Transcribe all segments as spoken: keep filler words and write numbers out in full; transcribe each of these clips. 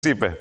είπε.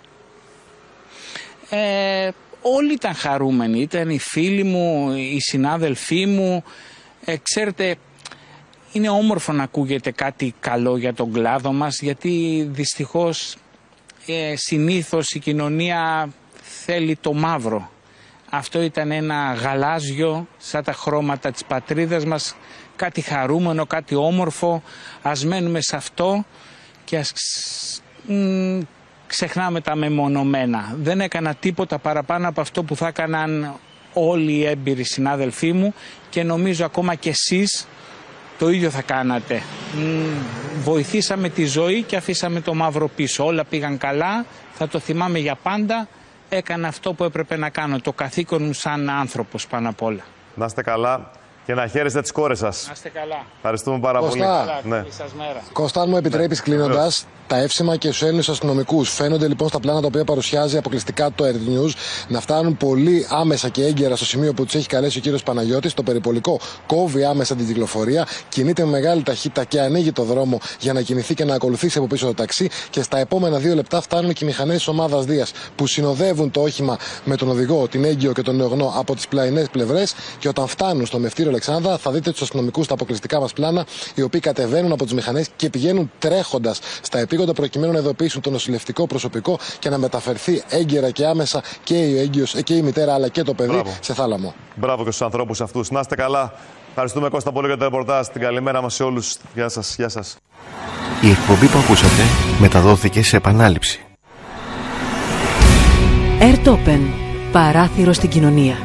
Ε, όλοι ήταν χαρούμενοι, ήταν οι φίλοι μου, οι συνάδελφοί μου. Ε, ξέρετε, είναι όμορφο να ακούγεται κάτι καλό για τον κλάδο μας, γιατί δυστυχώς ε, συνήθως η κοινωνία θέλει το μαύρο. Αυτό ήταν ένα γαλάζιο, σαν τα χρώματα της πατρίδας μας, κάτι χαρούμενο, κάτι όμορφο. Ας μένουμε σε αυτό και ας μ, ξεχνάμε τα μεμονωμένα. Δεν έκανα τίποτα παραπάνω από αυτό που θα έκαναν όλοι οι έμπειροι συνάδελφοί μου και νομίζω ακόμα και εσείς το ίδιο θα κάνατε. Μ, βοηθήσαμε τη ζωή και αφήσαμε το μαύρο πίσω. Όλα πήγαν καλά, θα το θυμάμαι για πάντα. Έκανα αυτό που έπρεπε να κάνω, το καθήκον μου σαν άνθρωπος πάνω απ' όλα. Να είστε καλά και να χαίρεστε τις κόρες σας. Να είστε καλά. Ευχαριστούμε πάρα Κωστά. πολύ. Καλά, Ναι. καλή σας μέρα. Κώστα, αν μου επιτρέπεις, κλείνοντας, τα εύσημα και στους Έλληνες αστυνομικούς φαίνονται λοιπόν στα πλάνα τα οποία παρουσιάζει αποκλειστικά το Earth News να φτάνουν πολύ άμεσα και έγκαιρα στο σημείο που τους έχει καλέσει ο κύριος Παναγιώτης. Το περιπολικό κόβει άμεσα την κυκλοφορία, κινείται με μεγάλη ταχύτητα και ανοίγει το δρόμο για να κινηθεί και να ακολουθήσει από πίσω το ταξί. Και στα επόμενα δύο λεπτά φτάνουν και οι μηχανές της ομάδας Δίας που συνοδεύουν το όχημα με τον οδηγό, την έγκυο και τον νεογνώ από τις πλαϊνές πλευρές. Και όταν φτάνουν στο Μευτήριο Αλεξάνδρα, θα δείτε τους αστυνομικούς στα αποκλειστικά μας πλάνα, οι οποίοι κατεβαίνουν από τις μηχανές και πηγαίνουν τρέχοντας στα επίγοντα προκειμένου να ειδοποιήσουν το νοσηλευτικό προσωπικό και να μεταφερθεί έγκαιρα και άμεσα και η έγκυος και η μητέρα αλλά και το παιδί. Μπράβο. Σε θάλαμο. Μπράβο και στους ανθρώπους αυτούς. Να είστε καλά. Ευχαριστούμε, Κώστα, πολύ για το ρεπορτάζ. Την καλημέρα μας σε όλους. Γεια σας. Γεια σας. Η εκπομπή που ακούσατε μεταδόθηκε σε επανάληψη. Earth Open. Παράθυρο στην κοινωνία.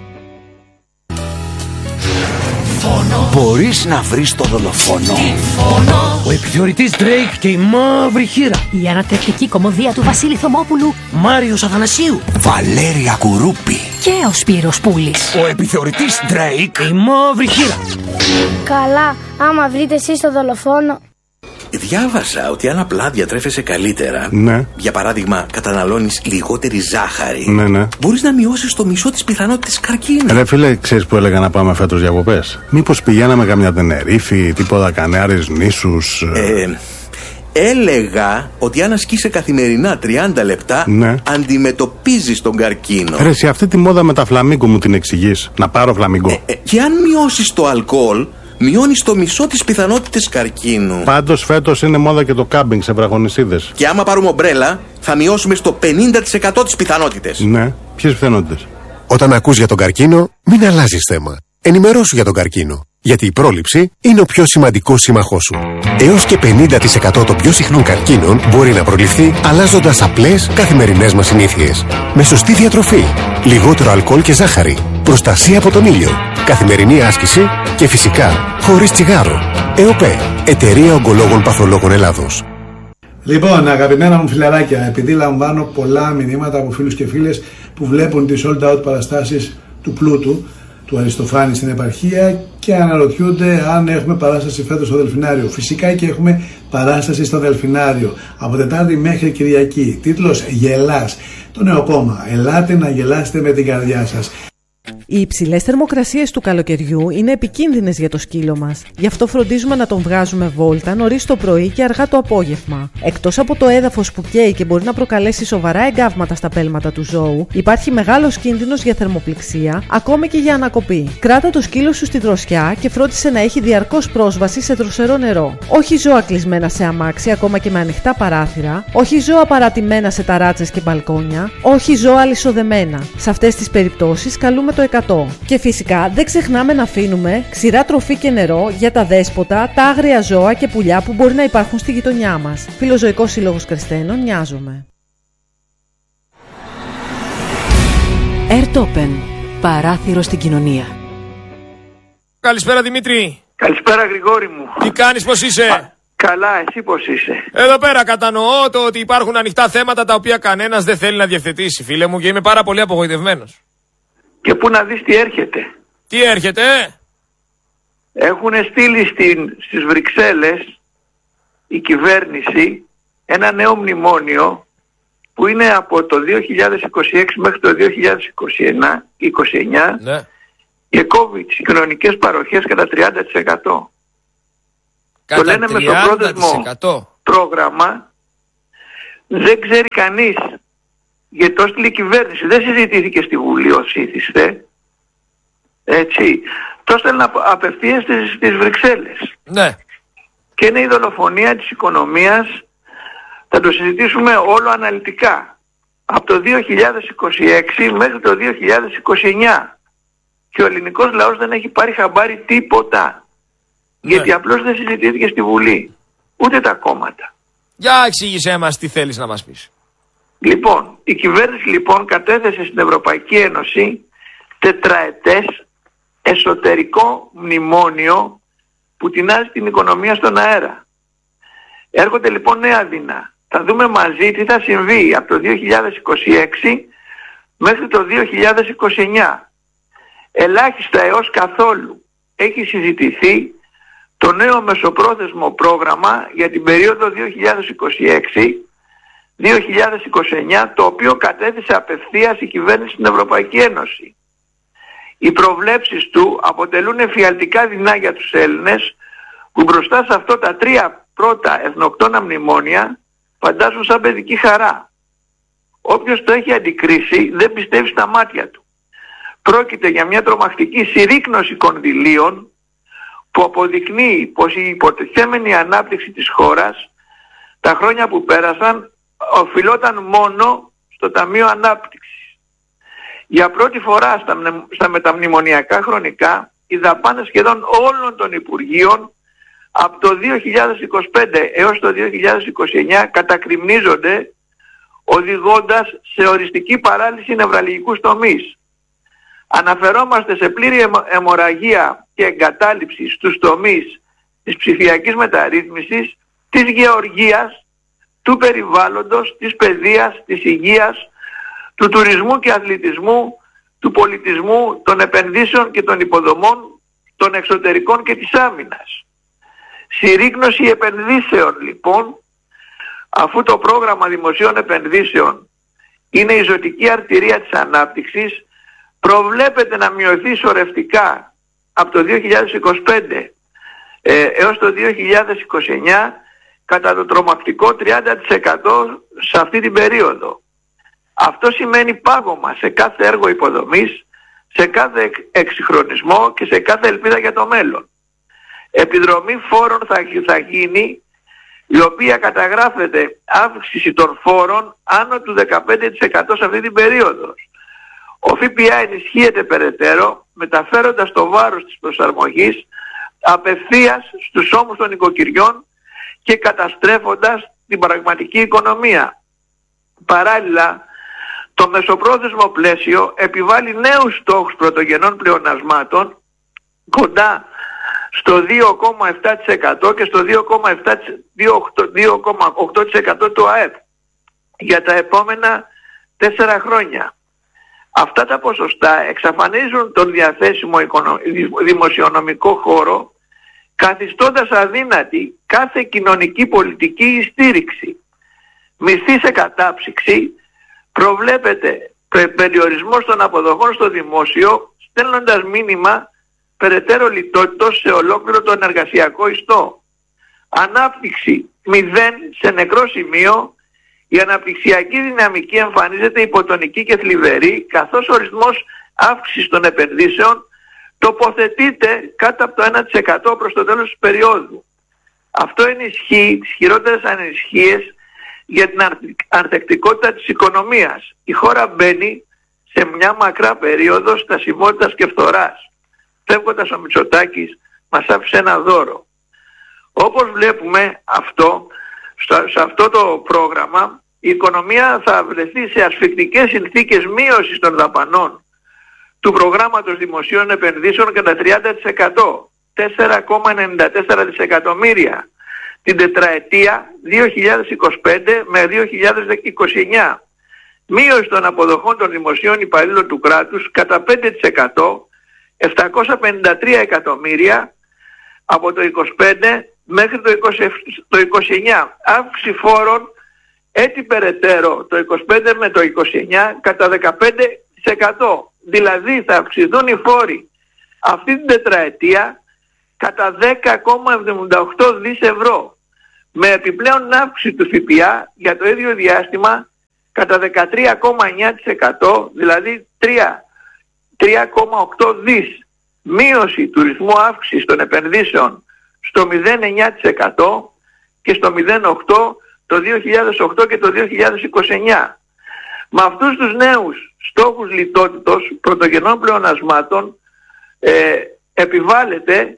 Μπορείς να βρεις το δολοφόνο. Ο επιθεωρητής Drake και η μαύρη χήρα. Η ανατρεπτική κωμωδία του Βασίλη Θωμόπουλου. Μάριος Αθανασίου. Βαλέρια Κουρούπη. Και ο Σπύρος Πούλης. Ο επιθεωρητής Drake, η μαύρη χήρα. Καλά, άμα βρείτε εσείς το δολοφόνο. Διάβασα ότι αν απλά διατρέφεσαι καλύτερα, ναι. για παράδειγμα καταναλώνεις λιγότερη ζάχαρη, ναι, ναι. μπορείς να μειώσεις το μισό της πιθανότητας καρκίνου. Ρε φίλε, ξέρεις που έλεγα να πάμε φέτος διακοπές? Μήπως πηγαίναμε καμιά Τενερίφη, τίποτα Κανάρες νήσους? Ε, έλεγα ότι αν ασκείσαι καθημερινά τριάντα λεπτά, ναι. αντιμετωπίζεις τον καρκίνο. Ρε, σε αυτή τη μόδα με τα φλαμίγκο μου την εξηγείς? Να πάρω φλαμίγκο. Ε, ε, και αν μειώσεις το αλκοόλ, μειώνεις το μισό της πιθανότητες καρκίνου. Πάντως φέτος είναι μόδα και το κάμπινγκ σε βραχονισίδες. Και άμα πάρουμε ομπρέλα, θα μειώσουμε στο πενήντα τοις εκατό τις πιθανότητες. Ναι, ποιες πιθανότητες? Όταν ακούς για τον καρκίνο, μην αλλάζεις θέμα. Ενημερώσου για τον καρκίνο. Γιατί η πρόληψη είναι ο πιο σημαντικός σύμμαχός σου. Έως και πενήντα τοις εκατό των πιο συχνών καρκίνων μπορεί να προληφθεί αλλάζοντας απλές καθημερινές μας συνήθειες. Με σωστή διατροφή, λιγότερο αλκοόλ και ζάχαρη, προστασία από τον ήλιο, καθημερινή άσκηση και φυσικά χωρίς τσιγάρο. ΕΟΠΕ, Εταιρεία Ογκολόγων Παθολόγων Ελλάδος. Λοιπόν, αγαπημένα μου φιλαράκια, επειδή λαμβάνω πολλά μηνύματα από φίλους και φίλες που βλέπουν τις sold out παραστάσεις του Πλούτου, του Αριστοφάνη στην επαρχία και αναρωτιούνται αν έχουμε παράσταση φέτος στο Δελφινάριο. Φυσικά και έχουμε παράσταση στο Δελφινάριο από Τετάρτη μέχρι Κυριακή. Τίτλος «Γελάς». Το νέο κόμμα. Ελάτε να γελάσετε με την καρδιά σας. Οι υψηλές θερμοκρασίες του καλοκαιριού είναι επικίνδυνες για το σκύλο μας. Γι' αυτό φροντίζουμε να τον βγάζουμε βόλτα νωρίς το πρωί και αργά το απόγευμα. Εκτός από το έδαφος που καίει και μπορεί να προκαλέσει σοβαρά εγκάβματα στα πέλματα του ζώου, υπάρχει μεγάλος κίνδυνος για θερμοπληξία, ακόμη και για ανακοπή. Κράτα το σκύλο σου στη δροσιά και φρόντισε να έχει διαρκώς πρόσβαση σε δροσερό νερό. Όχι ζώα κλεισμένα σε αμάξι, ακόμα και με ανοιχτά παράθυρα. Όχι ζώα παρατημένα σε ταράτσες και μπαλκόνια. Όχι ζώα αλυσοδεμένα. Σε αυτές τις περιπτώσεις καλούμε το εκατό. Και φυσικά δεν ξεχνάμε να αφήνουμε ξηρά τροφή και νερό για τα δέσποτα, τα άγρια ζώα και πουλιά που μπορεί να υπάρχουν στη γειτονιά μας. Φιλοζωικός Σύλλογος Κρεστένων, νοιάζομαι. Earth Open. Παράθυρο στην κοινωνία. Καλησπέρα Δημήτρη. Καλησπέρα Γρηγόρη μου. Τι κάνεις, πώς είσαι? Α, καλά, εσύ πώς είσαι? Εδώ πέρα κατανοώ το ότι υπάρχουν ανοιχτά θέματα τα οποία κανένας δεν θέλει να διευθετήσει, φίλε μου, και είμαι πάρα πολύ απογοητευμένος. Και πού να δεις τι έρχεται. Τι έρχεται? Έχουν στείλει στην, στις Βρυξέλλες η κυβέρνηση ένα νέο μνημόνιο που είναι από το δύο χιλιάδες είκοσι έξι μέχρι το δύο χιλιάδες είκοσι εννιά, ναι. Και κόβει τις κοινωνικές παροχές κατά τριάντα τοις εκατό. Κατά το λένε μεσοπρόθεσμο πρόγραμμα δεν ξέρει κανείς, γιατί το έστειλε η κυβέρνηση, δεν συζητήθηκε στη Βουλή ως ήθιστε, έτσι, το έστειλε απευθείας στις, στις Βρυξέλλες. Ναι. Και είναι η δολοφονία της οικονομίας, θα το συζητήσουμε όλο αναλυτικά, από το δύο χιλιάδες είκοσι έξι μέχρι το δύο χιλιάδες είκοσι εννιά. Και ο ελληνικός λαός δεν έχει πάρει χαμπάρι τίποτα. Ναι. Γιατί απλώς δεν συζητήθηκε στη Βουλή. Ούτε τα κόμματα. Για εξήγησέ μας τι θέλεις να μας πεις. Λοιπόν, η κυβέρνηση λοιπόν κατέθεσε στην Ευρωπαϊκή Ένωση τετραετές εσωτερικό μνημόνιο που τεινάζει την οικονομία στον αέρα. Έρχονται λοιπόν νέα δεινά. Θα δούμε μαζί τι θα συμβεί από το δύο χιλιάδες είκοσι έξι μέχρι το δύο χιλιάδες είκοσι εννιά. Ελάχιστα έως καθόλου έχει συζητηθεί το νέο μεσοπρόθεσμο πρόγραμμα για την περίοδο δύο χιλιάδες είκοσι έξι δύο χιλιάδες είκοσι εννιά, το οποίο κατέθεσε απευθείας η κυβέρνηση στην Ευρωπαϊκή Ένωση. Οι προβλέψεις του αποτελούν εφιαλτικά δεινά για τους Έλληνες που μπροστά σε αυτό τα τρία πρώτα εθνοκτόνα μνημόνια φαντάζουν σαν παιδική χαρά. Όποιος το έχει αντικρίσει δεν πιστεύει στα μάτια του. Πρόκειται για μια τρομακτική συρρίκνωση κονδυλίων που αποδεικνύει πως η υποτιθέμενη ανάπτυξη της χώρας τα χρόνια που πέρασαν οφειλόταν μόνο στο Ταμείο Ανάπτυξης. Για πρώτη φορά στα, στα μεταμνημονιακά χρονικά οι δαπάνες σχεδόν όλων των Υπουργείων από το δύο χιλιάδες είκοσι πέντε έως το δύο χιλιάδες είκοσι εννιά κατακριμνίζονται, οδηγώντας σε οριστική παράλυση νευραλγικούς τομείς. Αναφερόμαστε σε πλήρη αιμορραγία και εγκατάλειψη στους τομείς της ψηφιακής μεταρρύθμισης, της γεωργίας, του περιβάλλοντος, της παιδείας, της υγείας, του τουρισμού και αθλητισμού, του πολιτισμού, των επενδύσεων και των υποδομών, των εξωτερικών και της άμυνας. Συρρίκνωση επενδύσεων λοιπόν, αφού το πρόγραμμα δημοσίων επενδύσεων είναι η ζωτική αρτηρία της ανάπτυξης, προβλέπεται να μειωθεί σωρευτικά από το δύο χιλιάδες είκοσι πέντε ε, έως το δύο χιλιάδες είκοσι εννιά κατά το τρομακτικό τριάντα τοις εκατό σε αυτή την περίοδο. Αυτό σημαίνει πάγωμα σε κάθε έργο υποδομής, σε κάθε εξυγχρονισμό και σε κάθε ελπίδα για το μέλλον. Επιδρομή φόρων θα, θα γίνει, η οποία καταγράφεται αύξηση των φόρων άνω του δεκαπέντε τοις εκατό σε αυτή την περίοδο. Ο ΦΠΑ ενισχύεται περαιτέρω, μεταφέροντας το βάρος της προσαρμογής απευθείας στους ώμους των οικοκυριών και καταστρέφοντας την πραγματική οικονομία. Παράλληλα, το μεσοπρόθεσμο πλαίσιο επιβάλλει νέους στόχους πρωτογενών πλεονασμάτων κοντά στο δύο κόμμα επτά τοις εκατό και στο δύο κόμμα οκτώ τοις εκατό του ΑΕΠ για τα επόμενα τέσσερα χρόνια. Αυτά τα ποσοστά εξαφανίζουν τον διαθέσιμο δημοσιονομικό χώρο, καθιστώντας αδύνατη κάθε κοινωνική πολιτική στήριξη. Μισθή σε κατάψυξη, προβλέπεται περιορισμός των αποδοχών στο δημόσιο, στέλνοντας μήνυμα περαιτέρω λιτότητος σε ολόκληρο τον εργασιακό ιστό. Ανάπτυξη μηδέν σε νεκρό σημείο. Η αναπτυξιακή δυναμική εμφανίζεται υποτονική και θλιβερή, καθώς ο ρυθμός αύξησης των επενδύσεων τοποθετείται κάτω από το ένα τοις εκατό προς το τέλος της περίοδου. Αυτό ενισχύει τις χειρότερες ανησυχίες για την ανθεκτικότητα της οικονομίας. Η χώρα μπαίνει σε μια μακρά περίοδο στασιμότητας και φθοράς. Φεύγοντας ο Μητσοτάκης μας άφησε ένα δώρο. Όπως βλέπουμε αυτό, σε αυτό το πρόγραμμα, η οικονομία θα βρεθεί σε ασφικτικές συνθήκες μείωσης των δαπανών του προγράμματος δημοσίων επενδύσεων κατά τριάντα τοις εκατό, τέσσερα κόμμα ενενήντα τέσσερα δισεκατομμύρια, την τετραετία δύο χιλιάδες είκοσι πέντε με δύο χιλιάδες είκοσι εννιά. Μείωση των αποδοχών των δημοσίων υπαλλήλων του κράτους κατά πέντε τοις εκατό, επτακόσια πενήντα τρία εκατομμύρια από το είκοσι πέντε μέχρι το είκοσι εννιά. Αύξηση φόρων έτσι περαιτέρω το είκοσι πέντε με το είκοσι εννιά κατά δεκαπέντε τοις εκατό. Δηλαδή θα αυξηθούν οι φόροι αυτή την τετραετία κατά δέκα κόμμα εβδομήντα οκτώ δισεκατομμύρια ευρώ. με επιπλέον αύξηση του ΦΠΑ για το ίδιο διάστημα κατά δεκατρία κόμμα εννιά τοις εκατό, δηλαδή τρία κόμμα οκτώ δις, μείωση του ρυθμού αύξησης των επενδύσεων στο μηδέν κόμμα εννιά τοις εκατό και στο μηδέν κόμμα οκτώ τοις εκατό το δύο χιλιάδες οκτώ και το δύο χιλιάδες είκοσι εννιά. Με αυτούς τους νέους στόχους λιτότητος πρωτογενών πλεονασμάτων ε, επιβάλλεται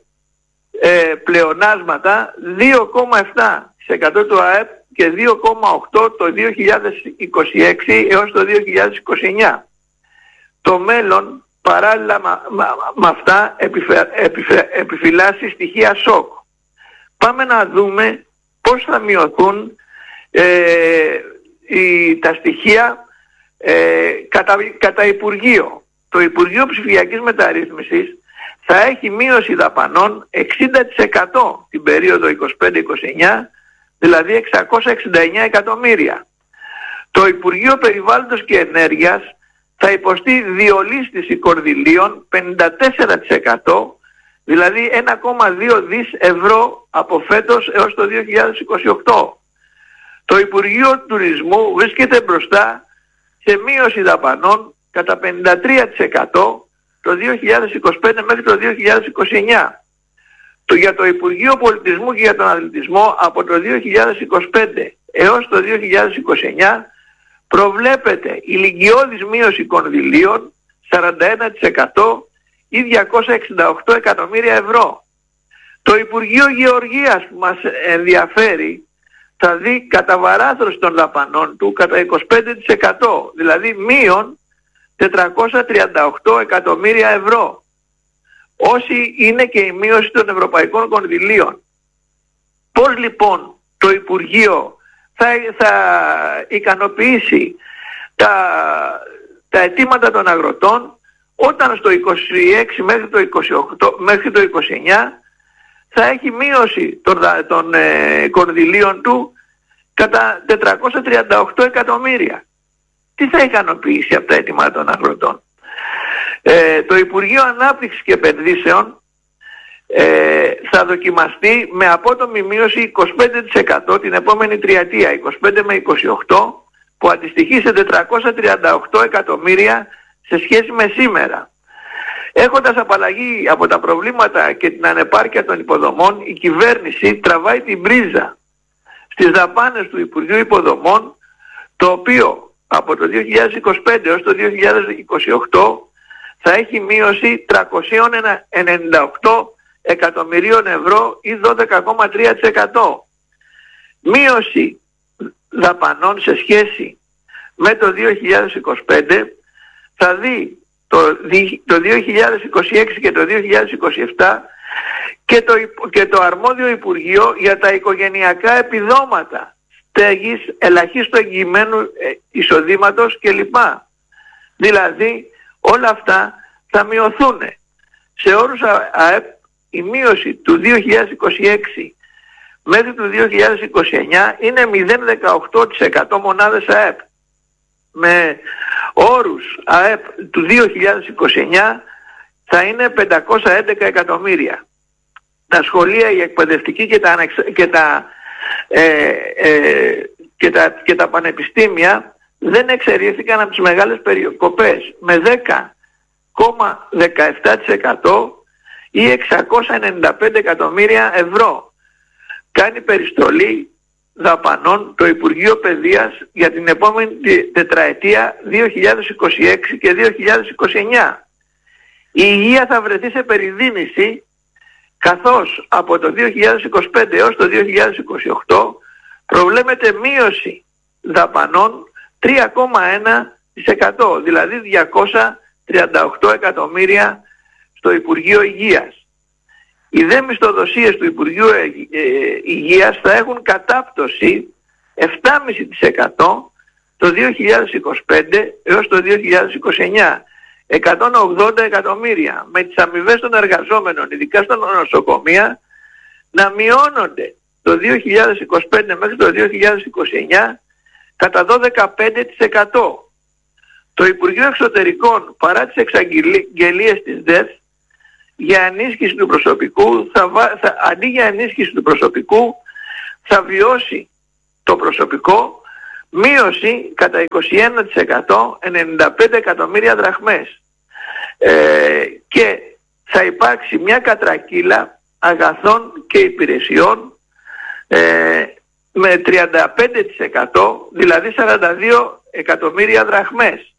ε, πλεονάσματα δύο κόμμα επτά τοις εκατό του ΑΕΠ και δύο κόμμα οκτώ τοις εκατό το δύο χιλιάδες είκοσι έξι έως το δύο χιλιάδες είκοσι εννιά. Το μέλλον παράλληλα με αυτά επιφε, επιφε, επιφυλάσσει στοιχεία σοκ. Πάμε να δούμε πώς θα μειωθούν ε, οι, τα στοιχεία ε, κατά, κατά Υπουργείο. Το Υπουργείο Ψηφιακής Μεταρρύθμισης θα έχει μείωση δαπανών εξήντα τοις εκατό την περίοδο είκοσι πέντε είκοσι εννιά, δηλαδή εξακόσια εξήντα εννιά εκατομμύρια. Το Υπουργείο Περιβάλλοντος και Ενέργειας θα υποστεί διολίσθηση κονδυλίων πενήντα τέσσερα τοις εκατό, δηλαδή ένα κόμμα δύο δις ευρώ από φέτος έως το δύο χιλιάδες είκοσι οκτώ. Το Υπουργείο Τουρισμού βρίσκεται μπροστά σε μείωση δαπανών κατά πενήντα τρία τοις εκατό το δύο χιλιάδες είκοσι πέντε μέχρι το δύο χιλιάδες είκοσι εννιά. Το, για το Υπουργείο Πολιτισμού και για τον Αθλητισμό από το δύο χιλιάδες είκοσι πέντε έως το δύο χιλιάδες είκοσι εννιά προβλέπεται ηλικιώδης μείωση κονδυλίων σαράντα ένα τοις εκατό ή διακόσια εξήντα οκτώ εκατομμύρια ευρώ. Το Υπουργείο Γεωργίας που μας ενδιαφέρει θα δει καταβαράθρωση των δαπανών του κατά είκοσι πέντε τοις εκατό, δηλαδή μείον τετρακόσια τριάντα οκτώ εκατομμύρια ευρώ. Όσοι είναι και η μείωση των ευρωπαϊκών κονδυλίων. Πώς λοιπόν το Υπουργείο θα, θα ικανοποιήσει τα, τα αιτήματα των αγροτών όταν στο είκοσι έξι μέχρι το είκοσι οκτώ, μέχρι το είκοσι εννιά θα έχει μείωση των, των ε, κονδυλίων του κατά τετρακόσια τριάντα οκτώ εκατομμύρια. Τι θα ικανοποιήσει από τα αιτήματα των αγροτών? Ε, το Υπουργείο Ανάπτυξης και Επενδύσεων ε, θα δοκιμαστεί με απότομη μείωση είκοσι πέντε τοις εκατό την επόμενη τριετία, είκοσι πέντε με είκοσι οκτώ, που αντιστοιχεί σε τετρακόσια τριάντα οκτώ εκατομμύρια σε σχέση με σήμερα. Έχοντας απαλλαγή από τα προβλήματα και την ανεπάρκεια των υποδομών, η κυβέρνηση τραβάει την πρίζα στις δαπάνες του Υπουργείου Υποδομών, το οποίο από το δύο χιλιάδες είκοσι πέντε έως το δύο χιλιάδες είκοσι οκτώ θα έχει μείωση τριακόσια ενενήντα οκτώ εκατομμυρίων ευρώ ή δώδεκα κόμμα τρία τοις εκατό. Μείωση δαπανών σε σχέση με το δύο χιλιάδες είκοσι πέντε θα δει το, το δύο χιλιάδες είκοσι έξι και το δύο χιλιάδες είκοσι επτά και το, και το αρμόδιο Υπουργείο για τα οικογενειακά επιδόματα στέγης, ελαχίστου εγγυημένου εισοδήματος κλπ. Δηλαδή όλα αυτά θα μειωθούν. Σε όρους ΑΕΠ η μείωση του δύο χιλιάδες είκοσι έξι μέχρι του δύο χιλιάδες είκοσι εννιά είναι μηδέν κόμμα δεκαοκτώ τοις εκατό μονάδες ΑΕΠ. Με όρους ΑΕΠ του δύο χιλιάδες είκοσι εννιά θα είναι πεντακόσια έντεκα εκατομμύρια. Τα σχολεία, οι εκπαιδευτικοί και τα, και τα, ε, ε, και τα, και τα πανεπιστήμια δεν εξαιρήθηκαν από τις μεγάλες περικοπές με δέκα κόμμα δεκαεπτά τοις εκατό ή εξακόσια ενενήντα πέντε εκατομμύρια ευρώ. Κάνει περιστολή δαπανών το Υπουργείο Παιδείας για την επόμενη τετραετία δύο χιλιάδες είκοσι έξι και δύο χιλιάδες είκοσι εννιά. Η υγεία θα βρεθεί σε περιδίνηση, καθώς από το δύο χιλιάδες είκοσι πέντε έως το δύο χιλιάδες είκοσι οκτώ προβλέπεται μείωση δαπανών τρία κόμμα ένα τοις εκατό, δηλαδή διακόσια τριάντα οκτώ εκατομμύρια στο Υπουργείο Υγείας. Οι δε μισθοδοσίες του Υπουργείου Υγείας θα έχουν κατάπτωση επτά κόμμα πέντε τοις εκατό το δύο χιλιάδες είκοσι πέντε έως το δύο χιλιάδες είκοσι εννιά. εκατόν ογδόντα εκατομμύρια με τις αμοιβές των εργαζόμενων, ειδικά στα νοσοκομεία, να μειώνονται το δύο χιλιάδες είκοσι πέντε μέχρι το δύο χιλιάδες είκοσι εννιά κατά δώδεκα κόμμα πέντε τοις εκατό. Το Υπουργείο Εξωτερικών, παρά τις εξαγγελίες της ΔΕΘ για ενίσχυση του προσωπικού, θα, θα, αντί για ενίσχυση του προσωπικού θα βιώσει το προσωπικό μείωση κατά είκοσι ένα τοις εκατό, ενενήντα πέντε εκατομμύρια δραχμές. Ε, και θα υπάρξει μια κατρακύλα αγαθών και υπηρεσιών ε, με τριάντα πέντε τοις εκατό, δηλαδή σαράντα δύο εκατομμύρια δραχμές.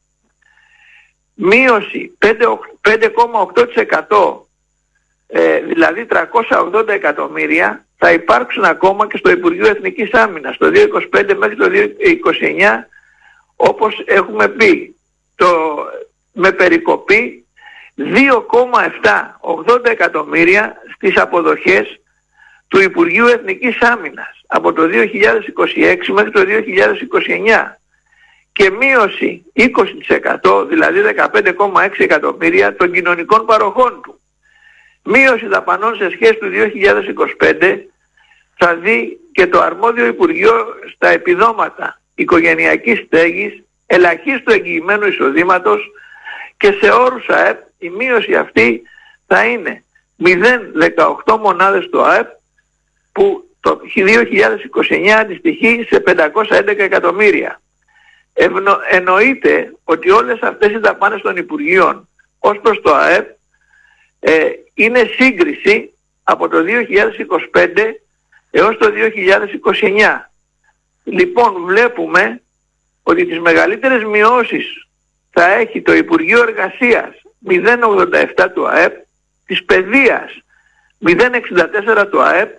Μείωση πέντε κόμμα οκτώ τοις εκατό, ε, δηλαδή τριακόσια ογδόντα εκατομμύρια, θα υπάρξουν ακόμα και στο Υπουργείο Εθνικής Άμυνας το δύο χιλιάδες είκοσι πέντε μέχρι το δύο χιλιάδες είκοσι εννιά, όπως έχουμε πει, το, με περικοπή δύο κόμμα επτακόσια ογδόντα εκατομμύρια στις αποδοχές του Υπουργείου Εθνικής Άμυνας από το δύο χιλιάδες είκοσι έξι μέχρι το δύο χιλιάδες είκοσι εννιά και μείωση είκοσι τοις εκατό, δηλαδή δεκαπέντε κόμμα έξι εκατομμύρια των κοινωνικών παροχών του. Μείωση δαπανών σε σχέση του δύο χιλιάδες είκοσι πέντε θα δει και το αρμόδιο Υπουργείο στα επιδόματα οικογενειακής στέγης, ελαχίστου εγγυημένου εισοδήματος και σε όρους ΑΕΠ η μείωση αυτή θα είναι μηδέν κόμμα δεκαοκτώ μονάδες στο ΑΕΠ, που το δύο χιλιάδες είκοσι εννιά αντιστοιχεί σε πεντακόσια έντεκα εκατομμύρια. Ευνο, εννοείται ότι όλες αυτές οι δαπάνες των Υπουργείων ως προς το ΑΕΠ ε, είναι σύγκριση από το δύο χιλιάδες είκοσι πέντε έως το δύο χιλιάδες είκοσι εννιά. Λοιπόν, βλέπουμε ότι τις μεγαλύτερες μειώσεις θα έχει το Υπουργείο Εργασίας μηδέν κόμμα ογδόντα επτά του ΑΕΠ, της Παιδείας μηδέν κόμμα εξήντα τέσσερα του ΑΕΠ,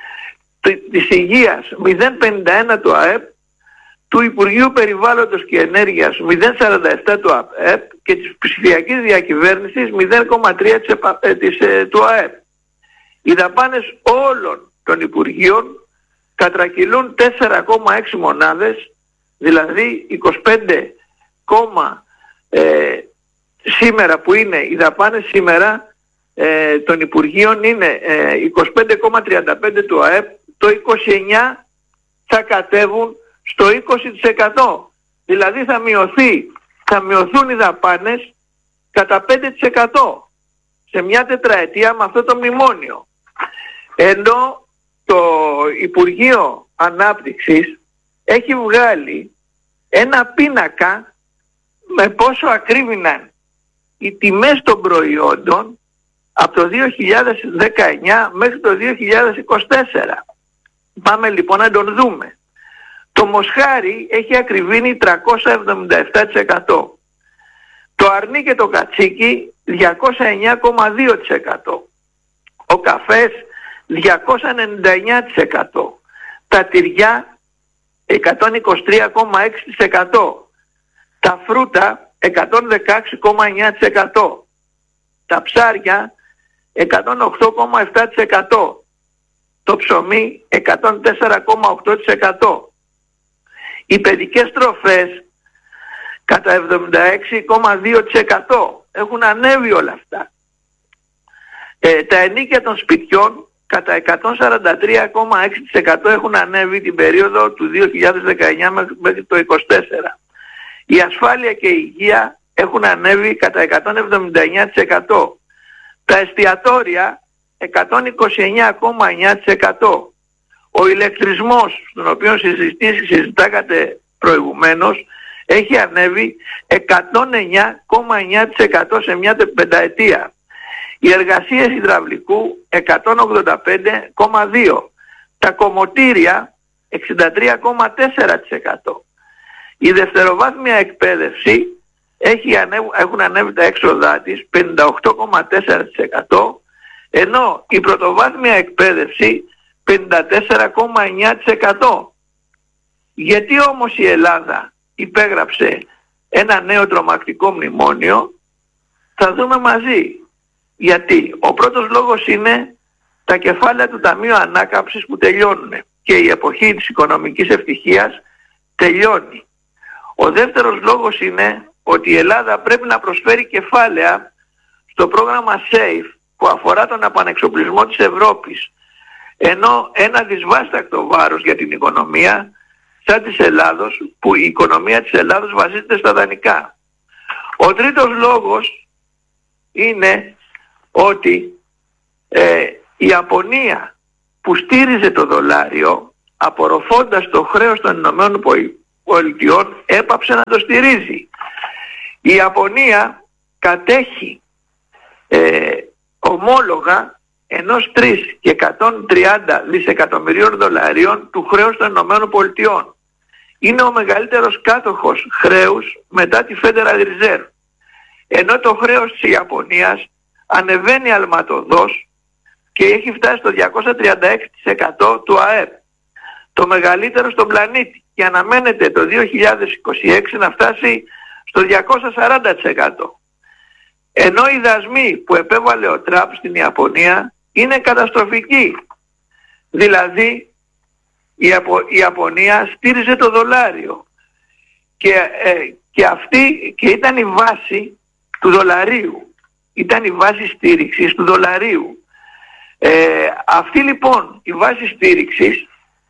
της Υγείας μηδέν κόμμα πενήντα ένα του ΑΕΠ, του Υπουργείου Περιβάλλοντος και Ενέργειας μηδέν κόμμα σαράντα επτά του ΑΕΠ και της ψηφιακής διακυβέρνησης μηδέν κόμμα τρία του ΑΕΠ. Οι δαπάνες όλων των Υπουργείων κατρακυλούν τέσσερα κόμμα έξι μονάδες, δηλαδή είκοσι πέντε, ε, σήμερα που είναι οι δαπάνες σήμερα ε, των Υπουργείων είναι ε, είκοσι πέντε κόμμα τριάντα πέντε του ΑΕΠ, το είκοσι εννιά θα κατέβουν στο είκοσι τοις εκατό. Δηλαδή θα μειωθεί, θα μειωθούν οι δαπάνες κατά πέντε τοις εκατό σε μια τετραετία με αυτό το μνημόνιο. Ενώ το Υπουργείο Ανάπτυξης έχει βγάλει ένα πίνακα με πόσο ακρίβηναν οι τιμές των προϊόντων από το δύο χιλιάδες δεκαεννιά μέχρι το δύο χιλιάδες είκοσι τέσσερα. Πάμε λοιπόν να τον δούμε. Το μοσχάρι έχει ακριβήνει τριακόσια εβδομήντα επτά τοις εκατό. Το αρνί και το κατσίκι διακόσια εννιά κόμμα δύο τοις εκατό. Ο καφές διακόσια ενενήντα εννιά τοις εκατό. Τα τυριά εκατόν είκοσι τρία κόμμα έξι τοις εκατό. Τα φρούτα εκατόν δεκαέξι κόμμα εννιά τοις εκατό. Τα ψάρια εκατόν οκτώ κόμμα επτά τοις εκατό. Το ψωμί εκατόν τέσσερα κόμμα οκτώ τοις εκατό. Οι παιδικές τροφές κατά εβδομήντα έξι κόμμα δύο τοις εκατό. Έχουν ανέβει όλα αυτά. Ε, τα ενοίκια των σπιτιών κατά εκατόν σαράντα τρία κόμμα έξι τοις εκατό έχουν ανέβει την περίοδο του δύο χιλιάδες δεκαεννιά μέχρι το είκοσι τέσσερα. Η ασφάλεια και η υγεία έχουν ανέβει κατά εκατόν εβδομήντα εννιά τοις εκατό. Τα εστιατόρια εκατόν είκοσι εννιά κόμμα εννιά τοις εκατό. Ο ηλεκτρισμός, στον οποίο συζητάγατε προηγουμένως, έχει ανέβει εκατόν εννιά κόμμα εννιά τοις εκατό σε μια πενταετία. Οι εργασίες υδραυλικού εκατόν ογδόντα πέντε κόμμα δύο. Τα κομμωτήρια εξήντα τρία κόμμα τέσσερα τοις εκατό. Η δευτεροβάθμια εκπαίδευση έχει ανέβει, έχουν ανέβει τα έξοδά της πενήντα οκτώ κόμμα τέσσερα τοις εκατό, ενώ η πρωτοβάθμια εκπαίδευση πενήντα τέσσερα κόμμα εννιά τοις εκατό. Γιατί όμως η Ελλάδα υπέγραψε ένα νέο τρομακτικό μνημόνιο? Θα δούμε μαζί. Γιατί ο πρώτος λόγος είναι τα κεφάλαια του Ταμείου Ανάκαμψης που τελειώνουν και η εποχή της οικονομικής ευτυχίας τελειώνει. Ο δεύτερος λόγος είναι ότι η Ελλάδα πρέπει να προσφέρει κεφάλαια στο πρόγραμμα SAFE που αφορά τον επανεξοπλισμό της Ευρώπης, ενώ ένα δυσβάστακτο βάρος για την οικονομία σαν της Ελλάδος, που η οικονομία της Ελλάδος βασίζεται στα δανεικά. Ο τρίτος λόγος είναι ότι ε, η Ιαπωνία που στήριζε το δολάριο απορροφώντας το χρέος των Ηνωμένων Πολιτειών έπαψε να το στηρίζει. Η Ιαπωνία κατέχει ε, ομόλογα ενός τρεις και εκατόν τριάντα δισεκατομμυρίων δολαρίων του χρέους των Ηνωμένων Πολιτειών. Είναι ο μεγαλύτερος κάτοχος χρέους μετά τη Federal Reserve. Ενώ το χρέος της Ιαπωνίας ανεβαίνει αλματωδώς και έχει φτάσει στο διακόσια τριάντα έξι τοις εκατό του ΑΕΠ. Το μεγαλύτερο στον πλανήτη, και αναμένεται το δύο χιλιάδες είκοσι έξι να φτάσει στο διακόσια σαράντα τοις εκατό. Ενώ οι δασμοί που επέβαλε ο Τραμπ στην Ιαπωνία είναι καταστροφικοί. Δηλαδή η, Απο, η Ιαπωνία στήριζε το δολάριο και, ε, και αυτή και ήταν η βάση του δολαρίου. Ήταν η βάση στήριξης του δολαρίου. Ε, αυτή λοιπόν η βάση στήριξης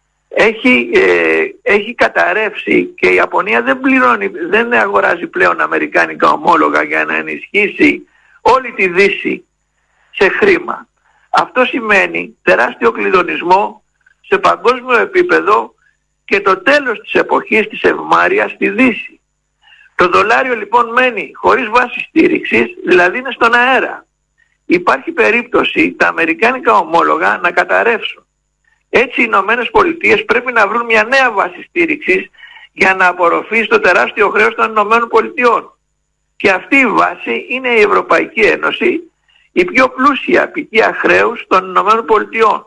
έχει, ε, έχει καταρρεύσει και η Ιαπωνία δεν πληρώνει, δεν αγοράζει πλέον αμερικάνικα ομόλογα για να ενισχύσει όλη τη Δύση σε χρήμα. Αυτό σημαίνει τεράστιο κλειδονισμό σε παγκόσμιο επίπεδο και το τέλος της εποχής της ευμάρειας στη Δύση. Το δολάριο λοιπόν μένει χωρίς βάση στήριξης, δηλαδή είναι στον αέρα. Υπάρχει περίπτωση τα αμερικάνικα ομόλογα να καταρρεύσουν. Έτσι οι Ηνωμένες Πολιτείες πρέπει να βρουν μια νέα βάση στήριξης για να απορροφήσει το τεράστιο χρέος των Ηνωμένων Πολιτειών. Και αυτή η βάση είναι η Ευρωπαϊκή Ένωση, η πιο πλούσια απικία χρέους των Ηνωμένων Πολιτειών.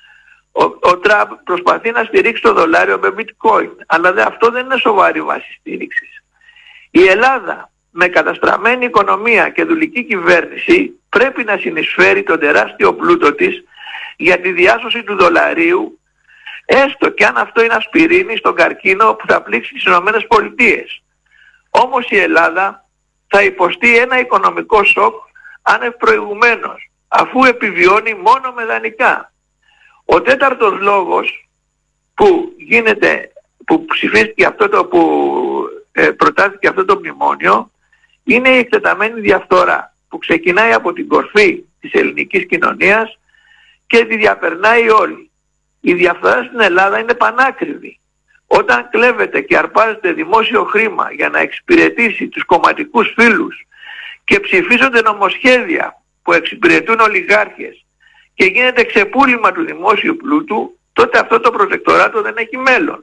Ο, ο Τραμπ προσπαθεί να στηρίξει το δολάριο με bitcoin, αλλά δε, αυτό δεν είναι σοβαρή βάση στήριξης. Η Ελλάδα με καταστραμμένη οικονομία και δουλική κυβέρνηση πρέπει να συνεισφέρει τον τεράστιο πλούτο της για τη διάσωση του δολαρίου, έστω και αν αυτό είναι ασπιρίνη στον καρκίνο που θα πλήξει τις Ηνωμένες Πολιτείες. Όμως η Ελλάδα θα υποστεί ένα οικονομικό σοκ άνευ προηγουμένως, αφού επιβιώνει μόνο με δανεικά. Ο τέταρτος λόγος που γίνεται, που ψηφίστηκε αυτό το, που ε, προτάθηκε αυτό το μνημόνιο, είναι η εκτεταμένη διαφθορά που ξεκινάει από την κορφή της ελληνικής κοινωνίας και τη διαπερνάει όλη. Η διαφθορά στην Ελλάδα είναι πανάκριβη. Όταν κλέβεται και αρπάζεται δημόσιο χρήμα για να εξυπηρετήσει τους κομματικούς φίλους και ψηφίζονται νομοσχέδια που εξυπηρετούν ολιγάρχες και γίνεται ξεπούλημα του δημόσιου πλούτου, τότε αυτό το προτεκτοράτο δεν έχει μέλλον.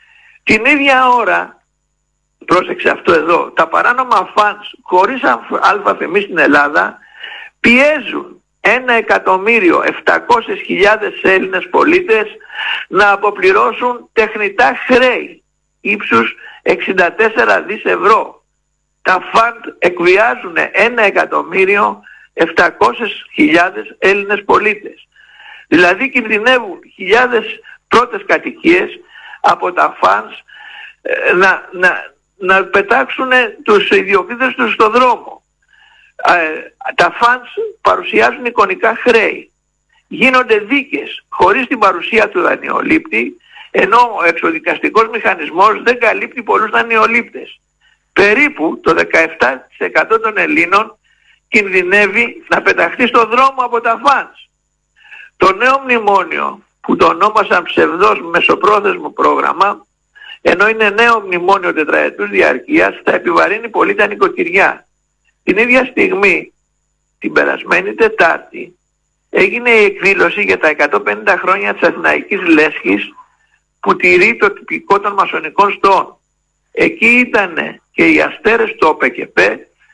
Την ίδια ώρα, πρόσεξε αυτό εδώ, τα παράνομα φαντς χωρίς αλφα-φεμή στην Ελλάδα πιέζουν ένα εκατομμύριο επτακόσιες χιλιάδες Έλληνες πολίτες να αποπληρώσουν τεχνητά χρέη ύψους εξήντα τέσσερα δισεκατομμύρια ευρώ. Τα φαντ εκβιάζουν ένα εκατομμύριο επτακόσιες χιλιάδες Έλληνες πολίτες. Δηλαδή κινδυνεύουν χιλιάδες πρώτες κατοικίες από τα φαντς ε, να, να, να πετάξουν τους ιδιοκτήτες τους στον δρόμο. Ε, τα φαντς παρουσιάζουν εικονικά χρέη. Γίνονται δίκες χωρίς την παρουσία του δανειολήπτη, ενώ ο εξοδικαστικός μηχανισμός δεν καλύπτει πολλούς δανειολήπτες. Περίπου το δεκαεπτά τοις εκατό των Ελλήνων κινδυνεύει να πεταχτεί στον δρόμο από τα φαντς. Το νέο μνημόνιο, που το ονόμασαν ψευδός μεσοπρόθεσμο πρόγραμμα, ενώ είναι νέο μνημόνιο τετραετούς διαρκείας, θα επιβαρύνει πολύ τα νοικοκυριά. Την ίδια στιγμή, την περασμένη Τετάρτη, έγινε η εκδήλωση για τα εκατόν πενήντα χρόνια της Αθηναϊκής Λέσχης που τηρεί το τυπικό των μασονικών στόων. Εκεί ήταν και οι αστέρες του Ο Π Κ Π,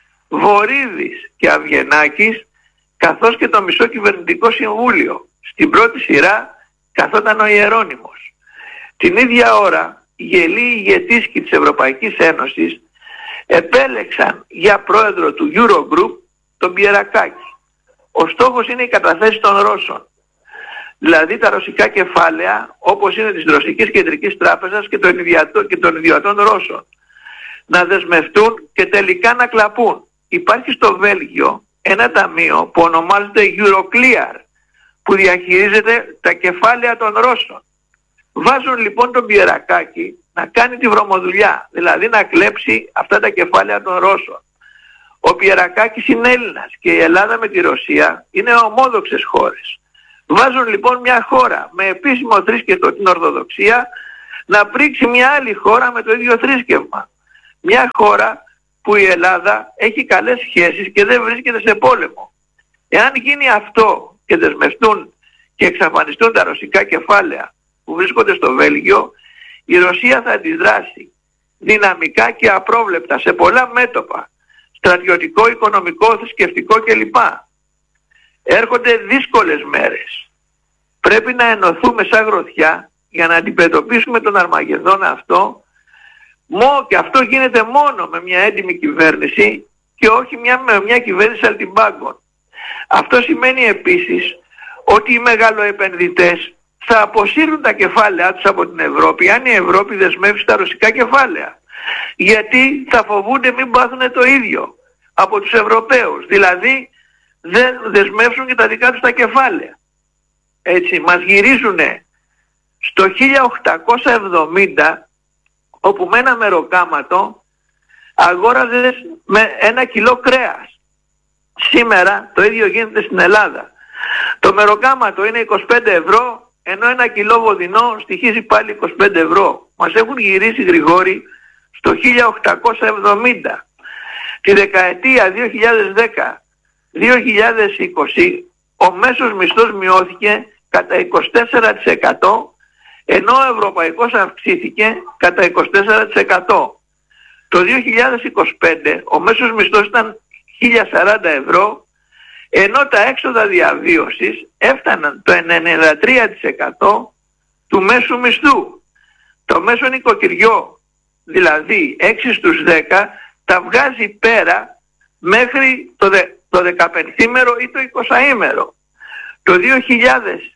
Βορίδης και Αυγενάκης, καθώς και το μισό κυβερνητικό συμβούλιο. Στην πρώτη σειρά καθόταν ο Ιερώνυμος. Την ίδια ώρα, οι γελοί ηγετής της Ευρωπαϊκής Ένωσης επέλεξαν για πρόεδρο του Eurogroup τον Πιερακάκη. Ο στόχος είναι η καταθέση των Ρώσων. Δηλαδή τα ρωσικά κεφάλαια, όπως είναι της Ρωσικής Κεντρικής Τράπεζας και των, ιδιωτών, και των ιδιωτών Ρώσων, να δεσμευτούν και τελικά να κλαπούν. Υπάρχει στο Βέλγιο ένα ταμείο που ονομάζεται Euroclear, που διαχειρίζεται τα κεφάλαια των Ρώσων. Βάζουν λοιπόν τον Πιερακάκη να κάνει τη βρωμοδουλειά, δηλαδή να κλέψει αυτά τα κεφάλαια των Ρώσων. Ο Πιερακάκης είναι Έλληνας και η Ελλάδα με τη Ρωσία είναι ομόδοξες χώρες. Βάζουν λοιπόν μια χώρα με επίσημο θρήσκευτο την Ορθοδοξία να πρίξει μια άλλη χώρα με το ίδιο θρήσκευμα. Μια χώρα που η Ελλάδα έχει καλές σχέσεις και δεν βρίσκεται σε πόλεμο. Εάν γίνει αυτό και δεσμευτούν και εξαφανιστούν τα ρωσικά κεφάλαια που βρίσκονται στο Βέλγιο, η Ρωσία θα αντιδράσει δυναμικά και απρόβλεπτα σε πολλά μέτωπα, στρατιωτικό, οικονομικό, θρησκευτικό κλπ. Έρχονται δύσκολες μέρες. Πρέπει να ενωθούμε σαν γροθιά για να αντιμετωπίσουμε τον Αρμαγεδόνα αυτό, Μο, και αυτό γίνεται μόνο με μια έντιμη κυβέρνηση και όχι μια, με μια κυβέρνηση αλτιμπάγκων. Αυτό σημαίνει επίσης ότι οι μεγαλοεπενδυτές θα αποσύρουν τα κεφάλαια τους από την Ευρώπη αν η Ευρώπη δεσμεύσει τα ρωσικά κεφάλαια. Γιατί θα φοβούνται μην πάθουν το ίδιο από τους Ευρωπαίους. Δηλαδή δεν δεσμεύσουν και τα δικά τους τα κεφάλαια. Έτσι, μας γυρίζουνε στο χίλια οκτακόσια εβδομήντα, όπου με ένα μεροκάματο αγόραζες με ένα κιλό κρέας. Σήμερα το ίδιο γίνεται στην Ελλάδα. Το μεροκάματο είναι είκοσι πέντε ευρώ, ενώ ένα κιλό βοδινό στοιχίζει πάλι είκοσι πέντε ευρώ. Μας έχουν γυρίσει, Γρηγόρη, στο χίλια οκτακόσια εβδομήντα. Τη δεκαετία δύο χιλιάδες δέκα δύο χιλιάδες είκοσι ο μέσος μισθός μειώθηκε κατά είκοσι τέσσερα τοις εκατό, ενώ ο ευρωπαϊκός αυξήθηκε κατά είκοσι τέσσερα τοις εκατό. Το δύο χιλιάδες είκοσι πέντε ο μέσος μισθός ήταν χίλια σαράντα ευρώ, ενώ τα έξοδα διαβίωσης έφταναν το ενενήντα τρία τοις εκατό του μέσου μισθού. Το μέσο νοικοκυριό, δηλαδή έξι στους δέκα, τα βγάζει πέρα μέχρι το, δε, το δεκαπενθήμερο ή το εικοσαήμερο. Το δύο χιλιάδες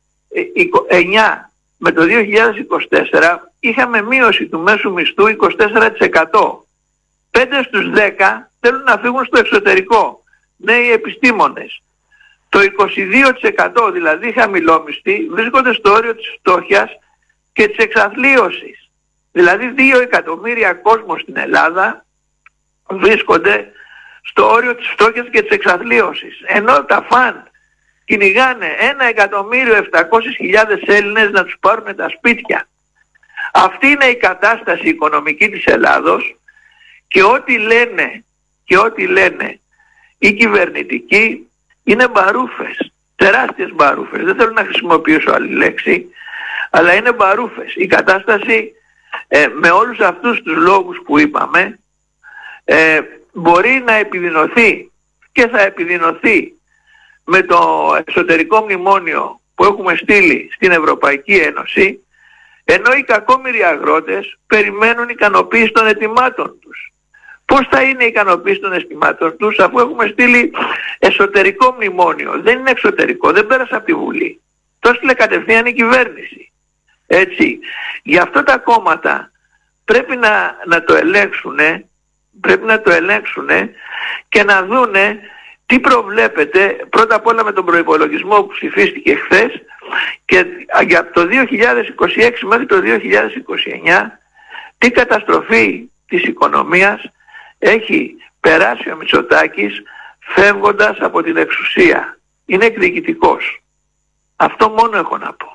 εννιά με το δύο χιλιάδες είκοσι τέσσερα είχαμε μείωση του μέσου μισθού είκοσι τέσσερα τοις εκατό. πέντε στους δέκα θέλουν να φύγουν στο εξωτερικό, νέοι επιστήμονες. Το είκοσι δύο τοις εκατό, δηλαδή χαμηλόμισθοι, βρίσκονται στο όριο της φτώχειας και της εξαθλίωσης. Δηλαδή δύο εκατομμύρια κόσμος στην Ελλάδα βρίσκονται στο όριο της φτώχειας και της εξαθλίωσης. Ενώ τα φαν κυνηγάνε ένα εκατομμύριο επτακόσιες χιλιάδες Έλληνες να τους πάρουν τα σπίτια. Αυτή είναι η κατάσταση οικονομική της Ελλάδος και ό,τι λένε, και ό,τι λένε οι κυβερνητικοί είναι μπαρούφες, τεράστιες μπαρούφες. Δεν θέλω να χρησιμοποιήσω άλλη λέξη, αλλά είναι μπαρούφες. Η κατάσταση ε, με όλους αυτούς τους λόγους που είπαμε ε, μπορεί να επιδεινωθεί και θα επιδεινωθεί με το εσωτερικό μνημόνιο που έχουμε στείλει στην Ευρωπαϊκή Ένωση, ενώ οι κακόμοιροι αγρότες περιμένουν ικανοποίηση των αιτημάτων τους. Πώς θα είναι η ικανοποίηση των αιτημάτων τους αφού έχουμε στείλει εσωτερικό μνημόνιο? Δεν είναι εξωτερικό, δεν πέρασε από τη Βουλή. Το έστειλε κατευθείαν η κυβέρνηση. Έτσι, γι' αυτό τα κόμματα πρέπει να, να το ελέγξουνε, πρέπει να το ελέγξουνε και να δούνε τι προβλέπεται πρώτα απ' όλα με τον προϋπολογισμό που ψηφίστηκε χθες και για το δύο χιλιάδες είκοσι έξι μέχρι το δύο χιλιάδες είκοσι εννιά τι καταστροφή της οικονομίας έχει περάσει ο Μητσοτάκης φεύγοντας από την εξουσία. Είναι εκδιοικητικός. Αυτό μόνο έχω να πω.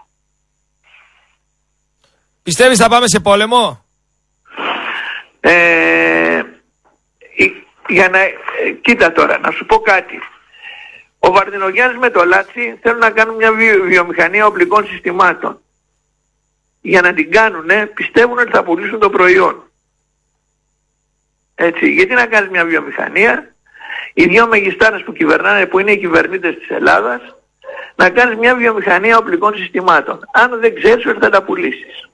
Πιστεύεις θα πάμε σε πόλεμο? Ε, για να, ε, κοίτα τώρα, να σου πω κάτι. Ο Βαρδινογιάννης με το Λάτσι θέλουν να κάνουν μια βιο, βιομηχανία οπλικών συστημάτων. Για να την κάνουνε πιστεύουν ότι θα πουλήσουν το προϊόν. Έτσι, γιατί να κάνεις μια βιομηχανία, οι δύο μεγιστάνες που κυβερνάνε, που είναι οι κυβερνήτες της Ελλάδας, να κάνεις μια βιομηχανία οπλικών συστημάτων, αν δεν ξέρεις ότι θα τα πουλήσεις.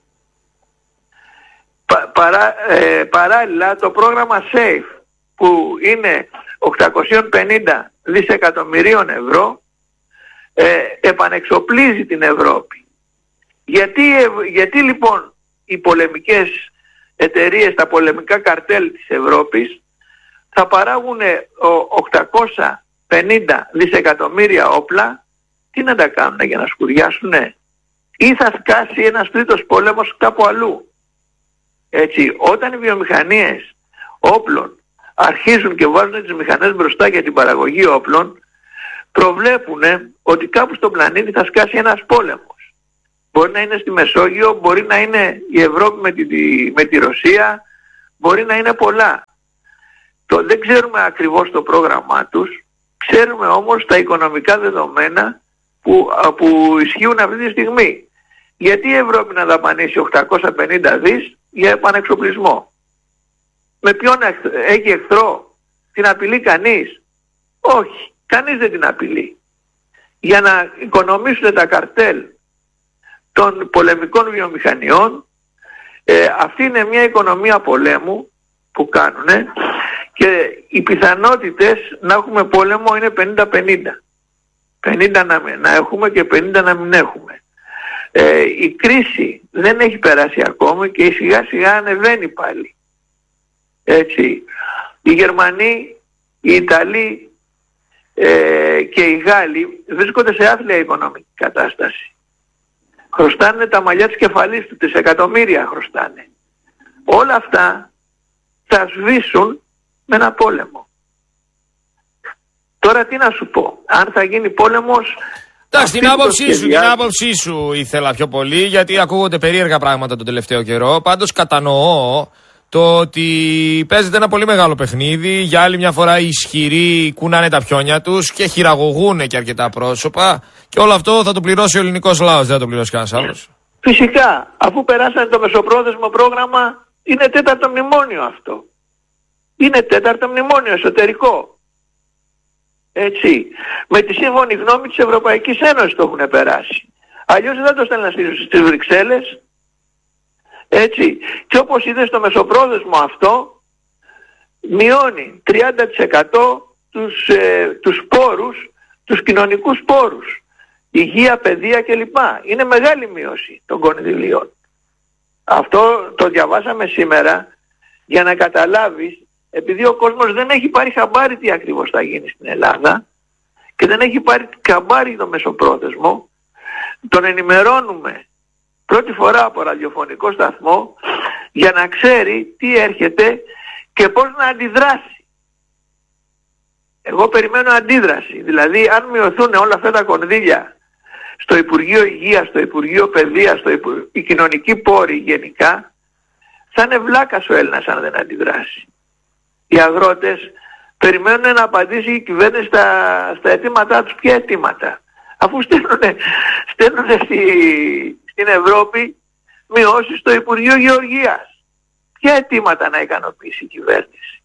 Πα, παρά, ε, παράλληλα το πρόγραμμα SAFE, που είναι οκτακόσια πενήντα δισεκατομμυρίων ευρώ, ε, επανεξοπλίζει την Ευρώπη. Γιατί, γιατί λοιπόν οι πολεμικές εταιρείες, τα πολεμικά καρτέλ της Ευρώπης θα παράγουν οκτακόσια πενήντα δισεκατομμύρια όπλα, τι να τα κάνουν, για να σκουριάσουνε, ή θα σκάσει ένας τρίτος πόλεμος κάπου αλλού. Έτσι, όταν οι βιομηχανίες όπλων αρχίζουν και βάζουν τις μηχανές μπροστά για την παραγωγή όπλων, προβλέπουν ότι κάπου στον πλανήτη θα σκάσει ένας πόλεμος. Μπορεί να είναι στη Μεσόγειο, μπορεί να είναι η Ευρώπη με τη, με τη Ρωσία, μπορεί να είναι πολλά. Το, δεν ξέρουμε ακριβώς το πρόγραμμά τους, ξέρουμε όμως τα οικονομικά δεδομένα που, που ισχύουν αυτή τη στιγμή. Γιατί η Ευρώπη να δαπανίσει οκτακόσια πενήντα δις για επανεξοπλισμό? Με ποιον έχει εχθρό? Την απειλεί κανείς? Όχι, κανείς δεν την απειλεί. Για να οικονομήσουν τα καρτέλ των πολεμικών βιομηχανιών, ε, αυτή είναι μια οικονομία πολέμου που κάνουν και οι πιθανότητες να έχουμε πόλεμο είναι πενήντα πενήντα. πενήντα να, να έχουμε και πενήντα να μην έχουμε. Ε, η κρίση δεν έχει περάσει ακόμη και σιγά σιγά ανεβαίνει πάλι. Έτσι. Οι Γερμανοί, οι Ιταλοί ε, και οι Γάλλοι βρίσκονται σε άθλια οικονομική κατάσταση. Χρωστάνε τα μαλλιά της κεφαλής του, δισεκατομμύρια χρωστάνε. Όλα αυτά θα σβήσουν με ένα πόλεμο. Τώρα τι να σου πω, αν θα γίνει πόλεμος... Εντάξει, την άποψή σου, την άποψή σου ήθελα πιο πολύ, γιατί ακούγονται περίεργα πράγματα τον τελευταίο καιρό. Πάντως κατανοώ το ότι παίζεται ένα πολύ μεγάλο παιχνίδι. Για άλλη μια φορά οι ισχυροί κουνάνε τα πιόνια τους και χειραγωγούν και αρκετά πρόσωπα. Και όλο αυτό θα το πληρώσει ο ελληνικός λαός, δεν θα το πληρώσει κανένας άλλος. Φυσικά, αφού περάσανε το μεσοπρόθεσμο πρόγραμμα, είναι τέταρτο μνημόνιο αυτό. Είναι τέταρτο μνημόνιο εσωτερικό. Έτσι. Με τη σύμφωνη γνώμη της Ευρωπαϊκής Ένωσης το έχουν περάσει. Αλλιώς δεν το στέλνουν στις Βρυξέλλες. Έτσι. Και όπως είδες στο μεσοπρόθεσμο αυτό, μειώνει τριάντα τοις εκατό τους, ε, τους πόρους, τους κοινωνικούς πόρους. Υγεία, παιδεία κλπ. Είναι μεγάλη μείωση των κονδυλίων. Αυτό το διαβάσαμε σήμερα για να καταλάβεις, επειδή ο κόσμος δεν έχει πάρει χαμπάρι τι ακριβώς θα γίνει στην Ελλάδα και δεν έχει πάρει χαμπάρι το μεσοπρόθεσμο, τον ενημερώνουμε πρώτη φορά από ραδιοφωνικό σταθμό για να ξέρει τι έρχεται και πώς να αντιδράσει. Εγώ περιμένω αντίδραση, δηλαδή αν μειωθούν όλα αυτά τα κονδύλια στο Υπουργείο Υγείας, στο Υπουργείο Παιδείας, στο Υπουργείο... οι κοινωνικοί πόροι γενικά, θα είναι βλάκας ο Έλληνας αν δεν αντιδράσει. Οι αγρότες περιμένουν να απαντήσει η κυβέρνηση στα, στα αιτήματά τους. Ποια αιτήματα? Αφού στέλνουν στη, στην Ευρώπη μειώσεις στο Υπουργείο Γεωργίας. Ποια αιτήματα να ικανοποιήσει η κυβέρνηση?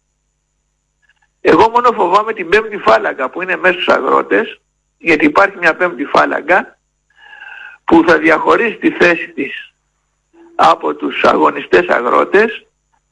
Εγώ μόνο φοβάμαι την πέμπτη φάλαγγα που είναι μέσα στους αγρότες, γιατί υπάρχει μια πέμπτη φάλαγγα που θα διαχωρίσει τη θέση της από τους αγωνιστές αγρότες,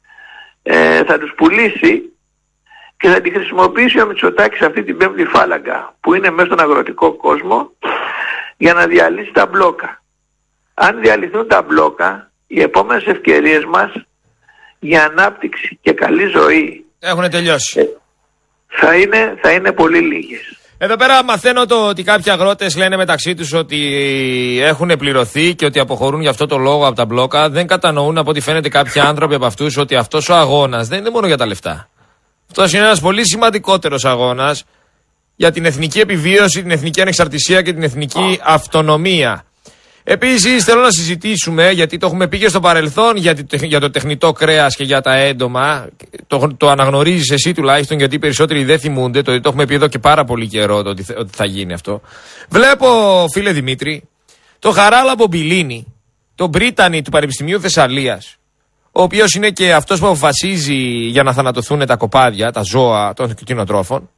ε, θα τους πουλήσει και θα τη χρησιμοποιήσει ο Μητσοτάκης αυτή την πέμπτη φάλαγγα που είναι μέσα στον αγροτικό κόσμο για να διαλύσει τα μπλόκα. Αν διαλυθούν τα μπλόκα, οι επόμενες ευκαιρίες μας για ανάπτυξη και καλή ζωή έχουν τελειώσει. Ε, θα, είναι, θα είναι πολύ λίγες. Εδώ πέρα μαθαίνω το ότι κάποιοι αγρότες λένε μεταξύ τους ότι έχουν πληρωθεί και ότι αποχωρούν γι' αυτό το λόγο από τα μπλόκα. Δεν κατανοούν από ό,τι φαίνεται κάποιοι άνθρωποι από αυτούς ότι αυτός ο αγώνας δεν είναι μόνο για τα λεφτά. Αυτός είναι ένας πολύ σημαντικότερος αγώνας για την εθνική επιβίωση, την εθνική ανεξαρτησία και την εθνική αυτονομία. Επίσης θέλω να συζητήσουμε, γιατί το έχουμε πει και στο παρελθόν, για το τεχνητό κρέας και για τα έντομα. Το, το αναγνωρίζεις εσύ τουλάχιστον, γιατί οι περισσότεροι δεν θυμούνται, το, το έχουμε πει εδώ και πάρα πολύ καιρό το, ότι, ότι θα γίνει αυτό. Βλέπω, φίλε Δημήτρη, το Χαράλαμπο Μπιλίνη, τον Πρίτανη του Πανεπιστημίου Θεσσαλίας, ο οποίος είναι και αυτός που αποφασίζει για να θανατωθούν τα κοπάδια, τα ζώα των κτηνοτρόφων.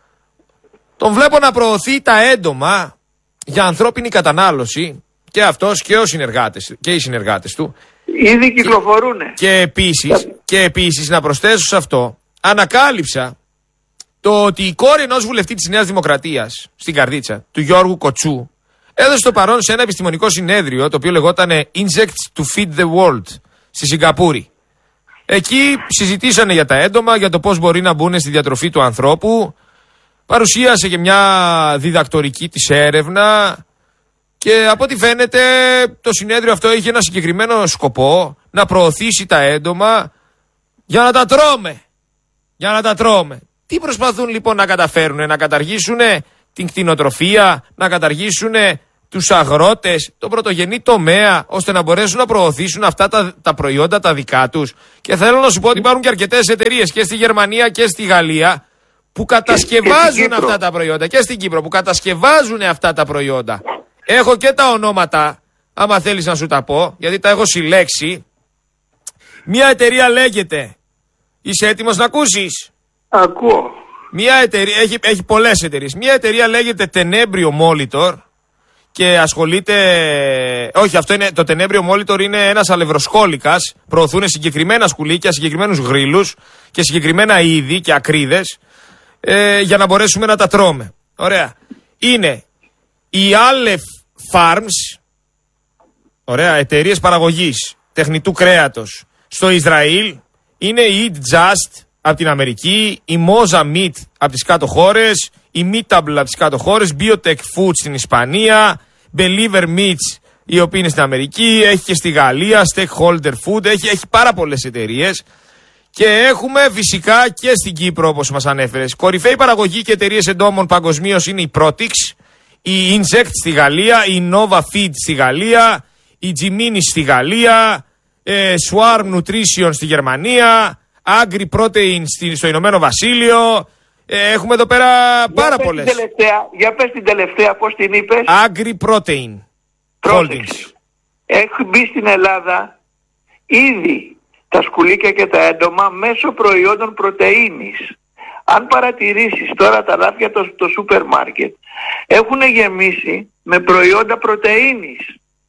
Τον βλέπω να προωθεί τα έντομα για ανθρώπινη κατανάλωση. Και αυτός και, ο συνεργάτες, και οι συνεργάτες του. Ήδη κυκλοφορούνε. Και επίσης, και επίσης να προσθέσω σε αυτό, ανακάλυψα το ότι η κόρη ενός βουλευτή της Νέας Δημοκρατίας, στην Καρδίτσα, του Γιώργου Κοτσού, έδωσε το παρόν σε ένα επιστημονικό συνέδριο, το οποίο λεγόταν Insects to Feed the World, στη Σιγκαπούρη. Εκεί συζητήσανε για τα έντομα, για το πώς μπορεί να μπουν στη διατροφή του ανθρώπου. Παρουσίασε και μια διδακτορική της έρευνα. Και από ό,τι φαίνεται το συνέδριο αυτό είχε ένα συγκεκριμένο σκοπό, να προωθήσει τα έντομα για να τα τρώμε. Για να τα τρώμε. Τι προσπαθούν λοιπόν να καταφέρουν? Να καταργήσουν την κτηνοτροφία, να καταργήσουν τους αγρότες, τον πρωτογενή τομέα, ώστε να μπορέσουν να προωθήσουν αυτά τα, τα προϊόντα τα δικά τους. Και θέλω να σου πω ότι υπάρχουν και αρκετές εταιρείες και στη Γερμανία και στη Γαλλία που κατασκευάζουν και αυτά τα προϊόντα, και στην Κύπρο που κατασκευάζουν αυτά τα προϊόντα. Έχω και τα ονόματα, άμα θέλεις να σου τα πω, γιατί τα έχω συλλέξει. Μια εταιρεία λέγεται, είσαι έτοιμος να ακούσεις? Ακούω. Μια εταιρεία, έχει, έχει πολλές εταιρείες. Μια εταιρεία λέγεται Tenebrio Molitor και ασχολείται, όχι, αυτό είναι, το Tenebrio Molitor είναι ένας αλευροσκόλικας, προωθούν συγκεκριμένα σκουλίκια, συγκεκριμένους γρίλους και συγκεκριμένα είδη και ακρίδες ε, για να μπορέσουμε να τα τρώμε. Ωραία. Είναι η Aleph Farms, ωραία, εταιρείες παραγωγής τεχνητού κρέατος στο Ισραήλ, είναι η Eat Just από την Αμερική, η Moza Meat από τις κάτω χώρες, η Meatable από τις κάτω χώρες, Biotech Foods στην Ισπανία, Believer Meats η οποία είναι στην Αμερική, έχει και στη Γαλλία, Stakeholder Food, έχει, έχει πάρα πολλές εταιρείες. Και έχουμε φυσικά και στην Κύπρο, όπως μας ανέφερες. Κορυφαίοι παραγωγοί και εταιρείες εντόμων παγκοσμίως είναι η Protix, η Insect στη Γαλλία, η Nova Feed στη Γαλλία, η Gemini στη Γαλλία, ε, Swarm Nutrition στη Γερμανία, Agri Protein στο Ηνωμένο Βασίλειο. Ε, έχουμε εδώ πέρα πάρα πολλές. Για πες την τελευταία, πώς την είπες? Agri Protein Holdings. Έχει μπει στην Ελλάδα ήδη τα σκουλίκια και τα έντομα μέσω προϊόντων πρωτεΐνης. Αν παρατηρήσεις τώρα τα ράφια το, το σούπερ μάρκετ έχουν γεμίσει με προϊόντα πρωτεΐνης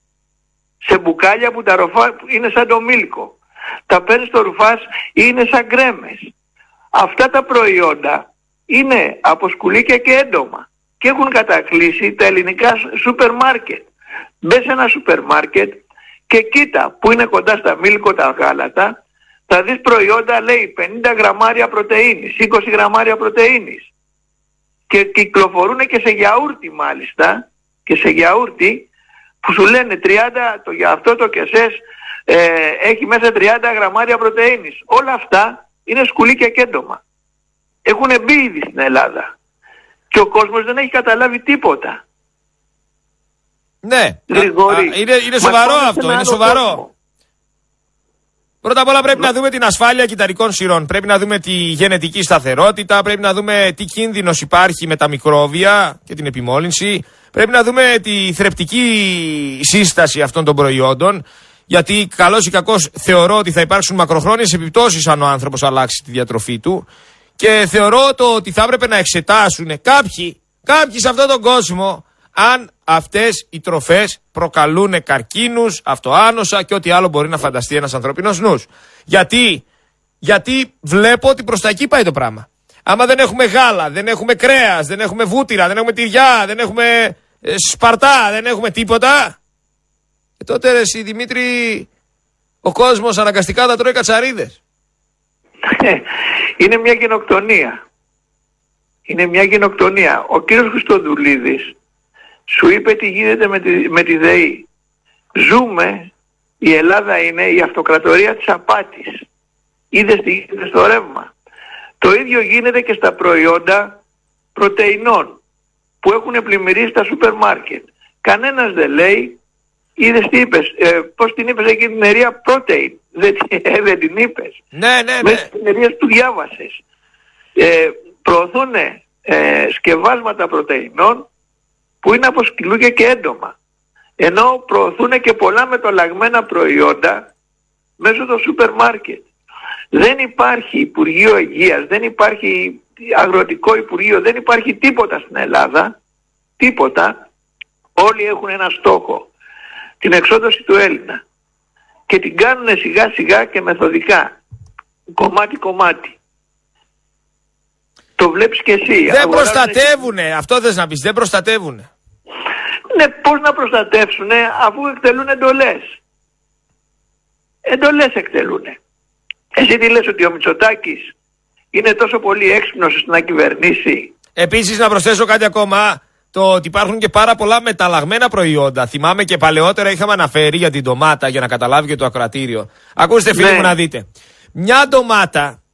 σε μπουκάλια που τα ροφά είναι σαν το μίλκο. Τα παίρνεις στο ρουφάς, είναι σαν κρέμες. Αυτά τα προϊόντα είναι από σκουλίκια και έντομα και έχουν κατακλείσει τα ελληνικά σούπερ μάρκετ. Μπες σε ένα σούπερ μάρκετ και κοίτα που είναι κοντά στα μίλκο τα γάλατα, θα δεις προϊόντα λέει πενήντα γραμμάρια πρωτεΐνης, είκοσι γραμμάρια πρωτεΐνης και κυκλοφορούν και σε γιαούρτι μάλιστα, και σε γιαούρτι που σου λένε τριάντα, το, για αυτό το κεσές ε, έχει μέσα τριάντα γραμμάρια πρωτεΐνης. Όλα αυτά είναι σκουλίκια και έντομα. Έχουν μπει ήδη στην Ελλάδα και ο κόσμος δεν έχει καταλάβει τίποτα. Ναι, α, α, είναι, είναι σοβαρό αυτό, είναι σοβαρό. Κόσμο. Πρώτα απ' όλα πρέπει να δούμε την ασφάλεια κυταρικών σειρών, πρέπει να δούμε τη γενετική σταθερότητα, πρέπει να δούμε τι κίνδυνος υπάρχει με τα μικρόβια και την επιμόλυνση, πρέπει να δούμε τη θρεπτική σύσταση αυτών των προϊόντων, γιατί καλώς ή κακώς θεωρώ ότι θα υπάρξουν μακροχρόνιες επιπτώσεις αν ο άνθρωπος αλλάξει τη διατροφή του και θεωρώ το ότι θα έπρεπε να εξετάσουν κάποιοι, κάποιοι σε αυτόν τον κόσμο αν αυτές οι τροφές προκαλούν καρκίνους, αυτοάνοσα και ό,τι άλλο μπορεί να φανταστεί ένας ανθρώπινος νους. Γιατί, γιατί βλέπω ότι προς τα εκεί πάει το πράγμα. Άμα δεν έχουμε γάλα, δεν έχουμε κρέας, δεν έχουμε βούτυρα, δεν έχουμε τυριά, δεν έχουμε ε, σπαρτά, δεν έχουμε τίποτα, και τότε ρε εσύ Δημήτρη, ο κόσμος αναγκαστικά θα τρώει κατσαρίδες. Είναι μια γενοκτονία. Είναι μια γενοκτονία. Ο κύριος Χριστοδουλίδης σου είπε τι γίνεται με τη, με τη ΔΕΗ. Ζούμε, η Ελλάδα είναι η αυτοκρατορία της απάτης. Είδες τι γίνεται στο ρεύμα. Το ίδιο γίνεται και στα προϊόντα πρωτεϊνών που έχουν πλημμυρίσει στα σούπερ μάρκετ. Κανένας δεν λέει, είδες τι είπες, ε, πώς την είπες εκείνη την εταιρεία Protein. Δεν, ε, δεν την είπες. Ναι, ναι, ναι. Μέσα στην εταιρεία του διάβασες. Ε, προωθούν ε, σκευάσματα πρωτεϊνών που είναι από σκυλούκια και έντομα. Ενώ προωθούν και πολλά μεταλλαγμένα προϊόντα μέσω των σούπερ μάρκετ. Δεν υπάρχει Υπουργείο Υγείας, δεν υπάρχει Αγροτικό Υπουργείο, δεν υπάρχει τίποτα στην Ελλάδα. Τίποτα. Όλοι έχουν ένα στόχο. Την εξόντωση του Έλληνα. Και την κάνουν σιγά σιγά και μεθοδικά. Κομμάτι κομμάτι. Το βλέπεις και εσύ. Δεν προστατεύουνε, αυτό θες να πεις, δεν προστατεύουνε. Ναι, πώς να προστατεύσουνε αφού εκτελούν εντολές. Εντολές εκτελούνε. Εσύ τι λες, ότι ο Μητσοτάκης είναι τόσο πολύ έξυπνος ώστε να κυβερνήσει? Επίσης να προσθέσω κάτι ακόμα, το ότι υπάρχουν και πάρα πολλά μεταλλαγμένα προϊόντα. Θυμάμαι και παλαιότερα είχαμε αναφέρει για την ντομάτα, για να καταλάβει και το ακροατήριο. Ακούστε φίλοι, ναι, μου να δείτε. Μια ντομάτα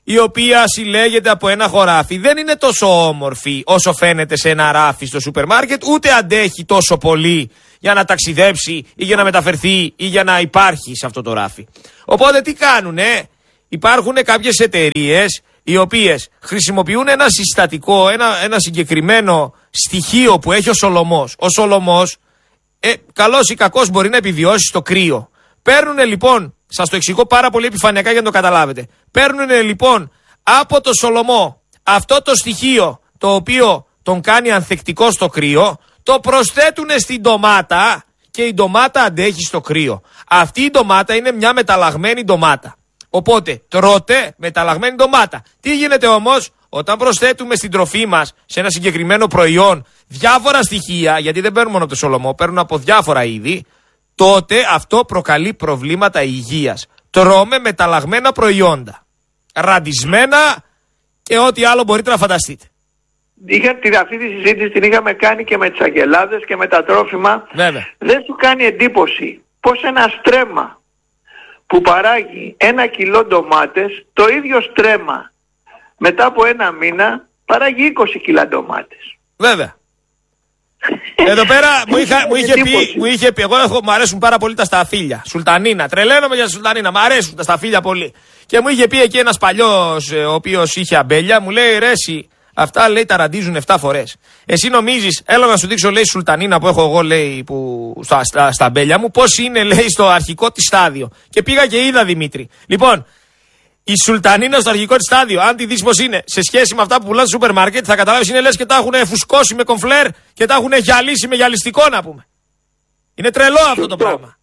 η οποία συλλέγεται από ένα χωράφι, δεν είναι τόσο όμορφη όσο φαίνεται σε ένα ράφι στο σούπερ μάρκετ, ούτε αντέχει τόσο πολύ για να ταξιδέψει ή για να μεταφερθεί ή για να υπάρχει σε αυτό το ράφι. Οπότε τι κάνουνε? Υπάρχουν κάποιες εταιρείες οι οποίες χρησιμοποιούν ένα συστατικό, ένα, ένα συγκεκριμένο στοιχείο που έχει ο Σολομός. Ο Σολομός, ε, καλός ή κακός, μπορεί να επιβιώσει στο κρύο. Παίρνουνε λοιπόν, σας το εξηγώ πάρα πολύ επιφανειακά για να το καταλάβετε. Παίρνουνε λοιπόν από το Σολομό αυτό το στοιχείο το οποίο τον κάνει ανθεκτικό στο κρύο, το προσθέτουνε στην ντομάτα και η ντομάτα αντέχει στο κρύο. Αυτή η ντομάτα είναι μια μεταλλαγμένη ντομάτα. Οπότε τρώτε μεταλλαγμένη ντομάτα. Τι γίνεται όμως? Όταν προσθέτουμε στην τροφή μας, σε ένα συγκεκριμένο προϊόν, διάφορα στοιχεία, γιατί δεν παίρνουν μόνο από το Σολομό, παίρνουν από διάφορα είδη, τότε αυτό προκαλεί προβλήματα υγείας. Τρώμε μεταλλαγμένα προϊόντα, ραντισμένα και ό,τι άλλο μπορείτε να φανταστείτε. Είχα, την, αυτή τη συζήτηση την είχαμε κάνει και με τις αγελάδες και με τα τρόφιμα. Βέβαια. Δεν σου κάνει εντύπωση πως ένα στρέμμα που παράγει ένα κιλό ντομάτες, το ίδιο στρέμμα μετά από ένα μήνα παράγει είκοσι κιλά ντομάτες. Βέβαια. Εδώ πέρα μου, είχα, μου, είχε πει, μου είχε πει, εγώ έχω, μου αρέσουν πάρα πολύ τα σταφύλια. Σουλτανίνα, τρελαίνομαι για σουλτανίνα, μου αρέσουν τα σταφύλια πολύ. Και μου είχε πει εκεί ένας παλιός, ο οποίος είχε αμπέλια, μου λέει ρε εσύ, αυτά λέει τα ραντίζουν επτά φορές. Εσύ νομίζεις, έλα να σου δείξω λέει σουλτανίνα που έχω εγώ λέει που, στα, στα, στα αμπέλια μου, πώς είναι λέει στο αρχικό της στάδιο. Και πήγα και είδα Δημήτρη. Λοιπόν, η σουλτανίνα στο αρχικό της στάδιο, αν τη δεις πως είναι σε σχέση με αυτά που πουλάνε στο σούπερ μάρκετ, θα καταλάβεις είναι λες και τα έχουν φουσκώσει με κομφλέρ και τα έχουν γυαλίσει με γυαλιστικό να πούμε. Είναι τρελό αυτό Σωστό. το πράγμα.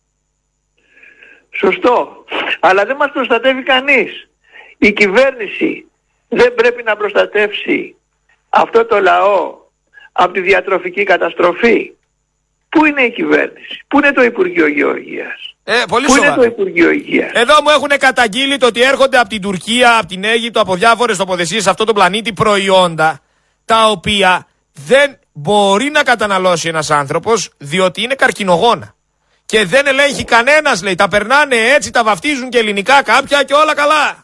Σωστό. Αλλά δεν μας προστατεύει κανείς. Η κυβέρνηση δεν πρέπει να προστατεύσει αυτό το λαό από τη διατροφική καταστροφή. Πού είναι η κυβέρνηση? Πού είναι το Υπουργείο Γεωργίας? Ε, πολύ Πού σοβαρά. είναι το Υπουργείο Υγείας? Εδώ μου έχουν καταγγείλει το ότι έρχονται από την Τουρκία, από την Αίγυπτο, από διάφορες τοποθεσίες σε αυτό το πλανήτη προϊόντα τα οποία δεν μπορεί να καταναλώσει ένας άνθρωπος διότι είναι καρκινογόνα. Και δεν ελέγχει κανένας, λέει. Τα περνάνε έτσι, τα βαφτίζουν και ελληνικά κάποια και όλα καλά.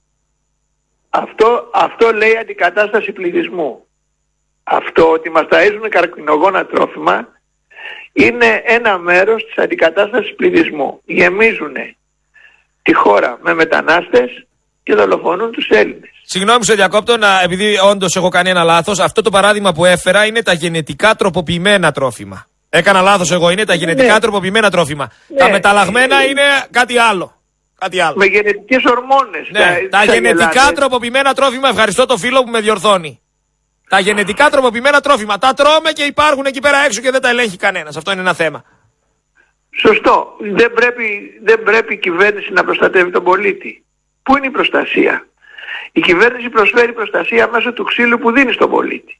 Αυτό, αυτό λέει αντικατάσταση πληθυσμού. Αυτό ότι μας ταΐζουν καρκινογόνα τρόφιμα είναι ένα μέρος της αντικατάστασης πληθυσμού. Γεμίζουνε τη χώρα με μετανάστες και δολοφονούν τους Έλληνες. Συγγνώμη σε διακόπτω, να, επειδή όντως έχω κάνει ένα λάθος. Αυτό το παράδειγμα που έφερα είναι τα γενετικά τροποποιημένα τρόφιμα. Έκανα λάθος εγώ, είναι τα γενετικά ναι. τροποποιημένα τρόφιμα. Ναι. Τα μεταλλαγμένα ναι. είναι κάτι άλλο. Κάτι άλλο. Με γενετικές ορμόνες. Ναι. Τα, τα γενετικά ελάδες. τροποποιημένα τρόφιμα, ευχαριστώ το φίλο που με διορθώνει. Τα γενετικά τροποποιημένα τρόφιμα. Τα τρώμε και υπάρχουν εκεί πέρα έξω και δεν τα ελέγχει κανένας. Αυτό είναι ένα θέμα. Σωστό. Δεν πρέπει, δεν πρέπει η κυβέρνηση να προστατεύει τον πολίτη. Πού είναι η προστασία? Η κυβέρνηση προσφέρει προστασία μέσω του ξύλου που δίνει στον πολίτη.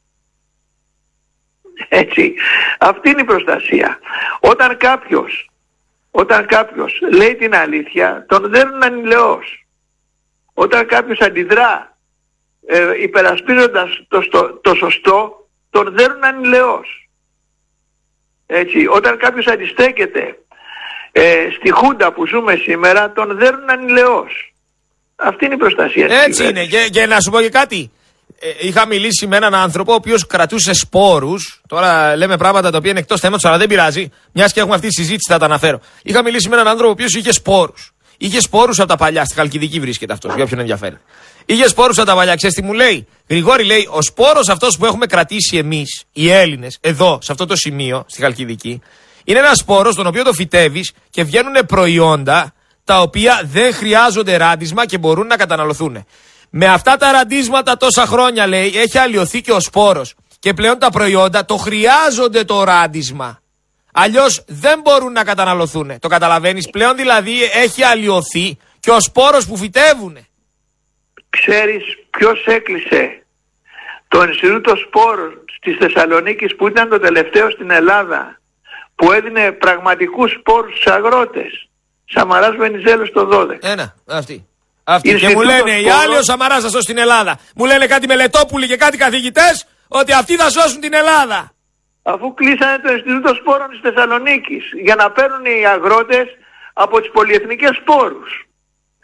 Έτσι. Αυτή είναι η προστασία. Όταν κάποιος, όταν κάποιος λέει την αλήθεια, τον δέρνουν ανηλαιώς. Όταν κάποιος αντιδρά Ε, υπερασπίζοντας το, το, το σωστό, τον δέρνουν ανηλαιώς. Έτσι, όταν κάποιος αντιστέκεται ε, στη Χούντα που ζούμε σήμερα, τον δέρνουν ανηλαιώς. Αυτή είναι η προστασία. Έτσι είναι. Και, και να σου πω και κάτι. Ε, είχα μιλήσει με έναν άνθρωπο ο οποίος κρατούσε σπόρους. Τώρα λέμε πράγματα τα οποία είναι εκτός θέματος, αλλά δεν πειράζει. Μιας και έχουμε αυτή τη συζήτηση, θα τα αναφέρω. Είχα μιλήσει με έναν άνθρωπο ο οποίος είχε σπόρους. Είχε σπόρους από τα παλιά. Στη Χαλκιδική βρίσκεται αυτός, για όποιον ενδιαφέρει. Είχε σπόρους από τα παλιά. Ξέρεις τι μου λέει? Γρηγόρη, λέει, ο σπόρος αυτός που έχουμε κρατήσει εμείς, οι Έλληνες, εδώ, σε αυτό το σημείο, στη Χαλκιδική, είναι ένας σπόρος τον οποίο το φυτεύεις και βγαίνουν προϊόντα τα οποία δεν χρειάζονται ράντισμα και μπορούν να καταναλωθούν. Με αυτά τα ραντίσματα τόσα χρόνια, λέει, έχει αλλοιωθεί και ο σπόρος. Και πλέον τα προϊόντα το χρειάζονται το ράντισμα. Αλλιώς δεν μπορούν να καταναλωθούν. Το καταλαβαίνεις? Πλέον δηλαδή έχει αλλοιωθεί και ο σπόρος που φυτεύουν. Ξέρεις ποιος έκλεισε το Ινστιτούτο Σπόρων της Θεσσαλονίκης που ήταν το τελευταίο στην Ελλάδα, που έδινε πραγματικούς σπόρους στους αγρότες? Σαμαράς Βενιζέλος το δώδεκα. Ένα, αυτή. Αυτή. Και μου λένε οι άλλοι ο Σαμαράς θα σώσει την Ελλάδα. Μου λένε κάτι Μελετόπουλοι και κάτι καθηγητές ότι αυτοί θα σώσουν την Ελλάδα. Αφού κλείσανε το Ινστιτούτο Σπόρων της Θεσσαλονίκης για να παίρνουν οι αγρότες από τις πολυεθνικές σπόρους.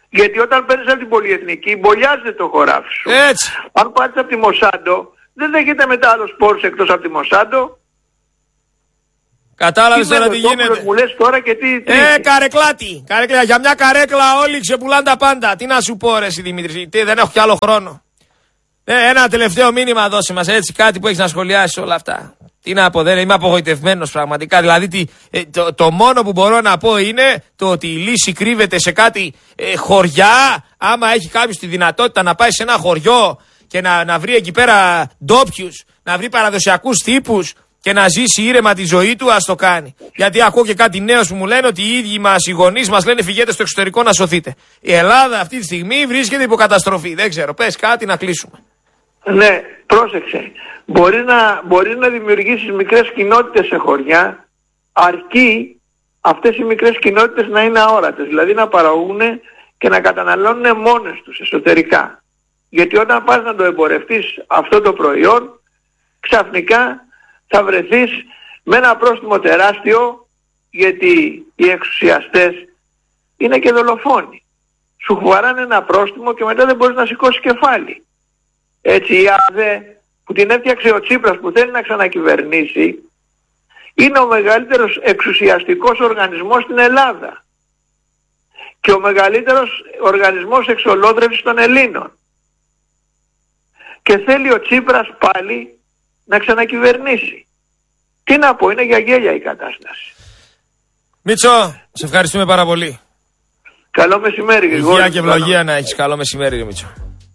Γιατί όταν παίρνεις από την πολυεθνική, μπολιάζεται το χωράφι σου. Έτσι. Αν πάρεις από τη Μοσάντο, δεν δέχεται μετά άλλο σπόρους εκτός από τη Μοσάντο. Κατάλαβες τώρα τι γίνεται. Μου λες τώρα και τι, τι ε, καρεκλάτη. Καρέκλα. Για μια καρέκλα όλοι ξεπουλάνε τα πάντα. Τι να σου πω ρε εσύ Δημήτρη, τι, δεν έχω κι άλλο χρόνο. Ε, ένα τελευταίο μήνυμα δώσε μας έτσι, κάτι που έχεις να σχολιάσεις όλα αυτά. Τι να πω, δεν είμαι απογοητευμένος πραγματικά. Δηλαδή τι, ε, το, το μόνο που μπορώ να πω είναι το ότι η λύση κρύβεται σε κάτι ε, χωριά. Άμα έχει κάποιος τη δυνατότητα να πάει σε ένα χωριό και να, να βρει εκεί πέρα ντόπιους, να βρει παραδοσιακούς τύπους και να ζήσει ήρεμα τη ζωή του, ας το κάνει. Γιατί ακούω και κάτι νέος που μου λένε ότι οι ίδιοι μας, οι γονείς μας λένε φυγέτε στο εξωτερικό να σωθείτε. Η Ελλάδα αυτή τη στιγμή βρίσκεται υπό καταστροφή. Δεν ξέρω, πες κάτι να κλείσουμε. Ναι, πρόσεξε. Μπορεί να, μπορεί να δημιουργήσεις μικρές κοινότητες σε χωριά, αρκεί αυτές οι μικρές κοινότητες να είναι αόρατες. Δηλαδή να παραγούν και να καταναλώνουν μόνες τους εσωτερικά. Γιατί όταν πας να το εμπορευτείς αυτό το προϊόν, ξαφνικά θα βρεθείς με ένα πρόστιμο τεράστιο, γιατί οι εξουσιαστές είναι και δολοφόνοι. Σου βαράνε ένα πρόστιμο και μετά δεν μπορείς να σηκώσεις κεφάλι. Έτσι η ΑΔΕ που την έφτιαξε ο Τσίπρας, που θέλει να ξανακυβερνήσει, είναι ο μεγαλύτερος εξουσιαστικός οργανισμός στην Ελλάδα και ο μεγαλύτερος οργανισμός εξολόθρευσης των Ελλήνων. Και θέλει ο Τσίπρας πάλι να ξανακυβερνήσει. Τι να πω, είναι για γέλια η κατάσταση. Μίτσο, σε ευχαριστούμε πάρα πολύ. Καλό μεσημέρι, Γρηγόρη. Υγεία και ευλογία να έχεις. Καλό μεσημέρι, Μίτσο.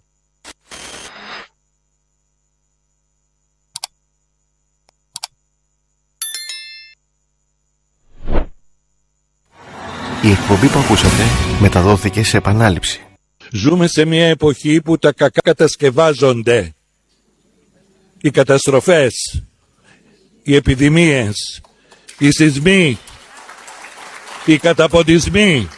Η εκπομπή που ακούσατε μεταδόθηκε σε επανάληψη. Ζούμε σε μια εποχή που τα κακά κατασκευάζονται. Οι καταστροφές, οι επιδημίες, οι σεισμοί, οι καταποντισμοί.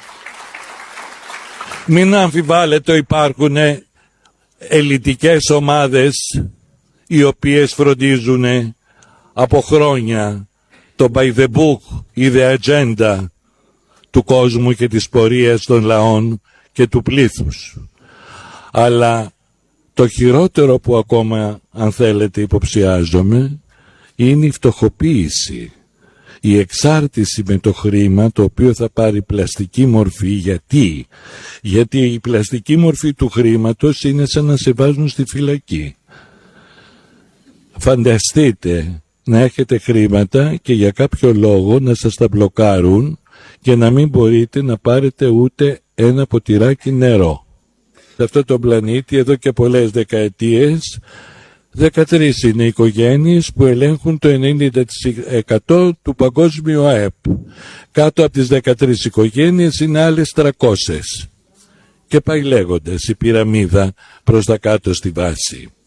Μην αμφιβάλλετε, υπάρχουν ελιτικές ομάδες οι οποίες φροντίζουν από χρόνια το by the book ή the agenda του κόσμου και της πορείας των λαών και του πλήθους. Αλλά το χειρότερο που ακόμα, αν θέλετε, υποψιάζομαι, είναι η φτωχοποίηση. Η εξάρτηση με το χρήμα, το οποίο θα πάρει πλαστική μορφή. Γιατί? Γιατί η πλαστική μορφή του χρήματος είναι σαν να σε βάζουν στη φυλακή. Φανταστείτε να έχετε χρήματα και για κάποιο λόγο να σας τα μπλοκάρουν και να μην μπορείτε να πάρετε ούτε ένα ποτηράκι νερό. Σε αυτό το πλανήτη εδώ και πολλές δεκαετίες δεκατρείς είναι οι οικογένειες που ελέγχουν το ενενήντα τοις εκατό του παγκόσμιου ΑΕΠ. Κάτω από τις δεκατρείς οικογένειες είναι άλλες τριακόσιες. Και πάει λέγοντας η πυραμίδα προς τα κάτω στη βάση.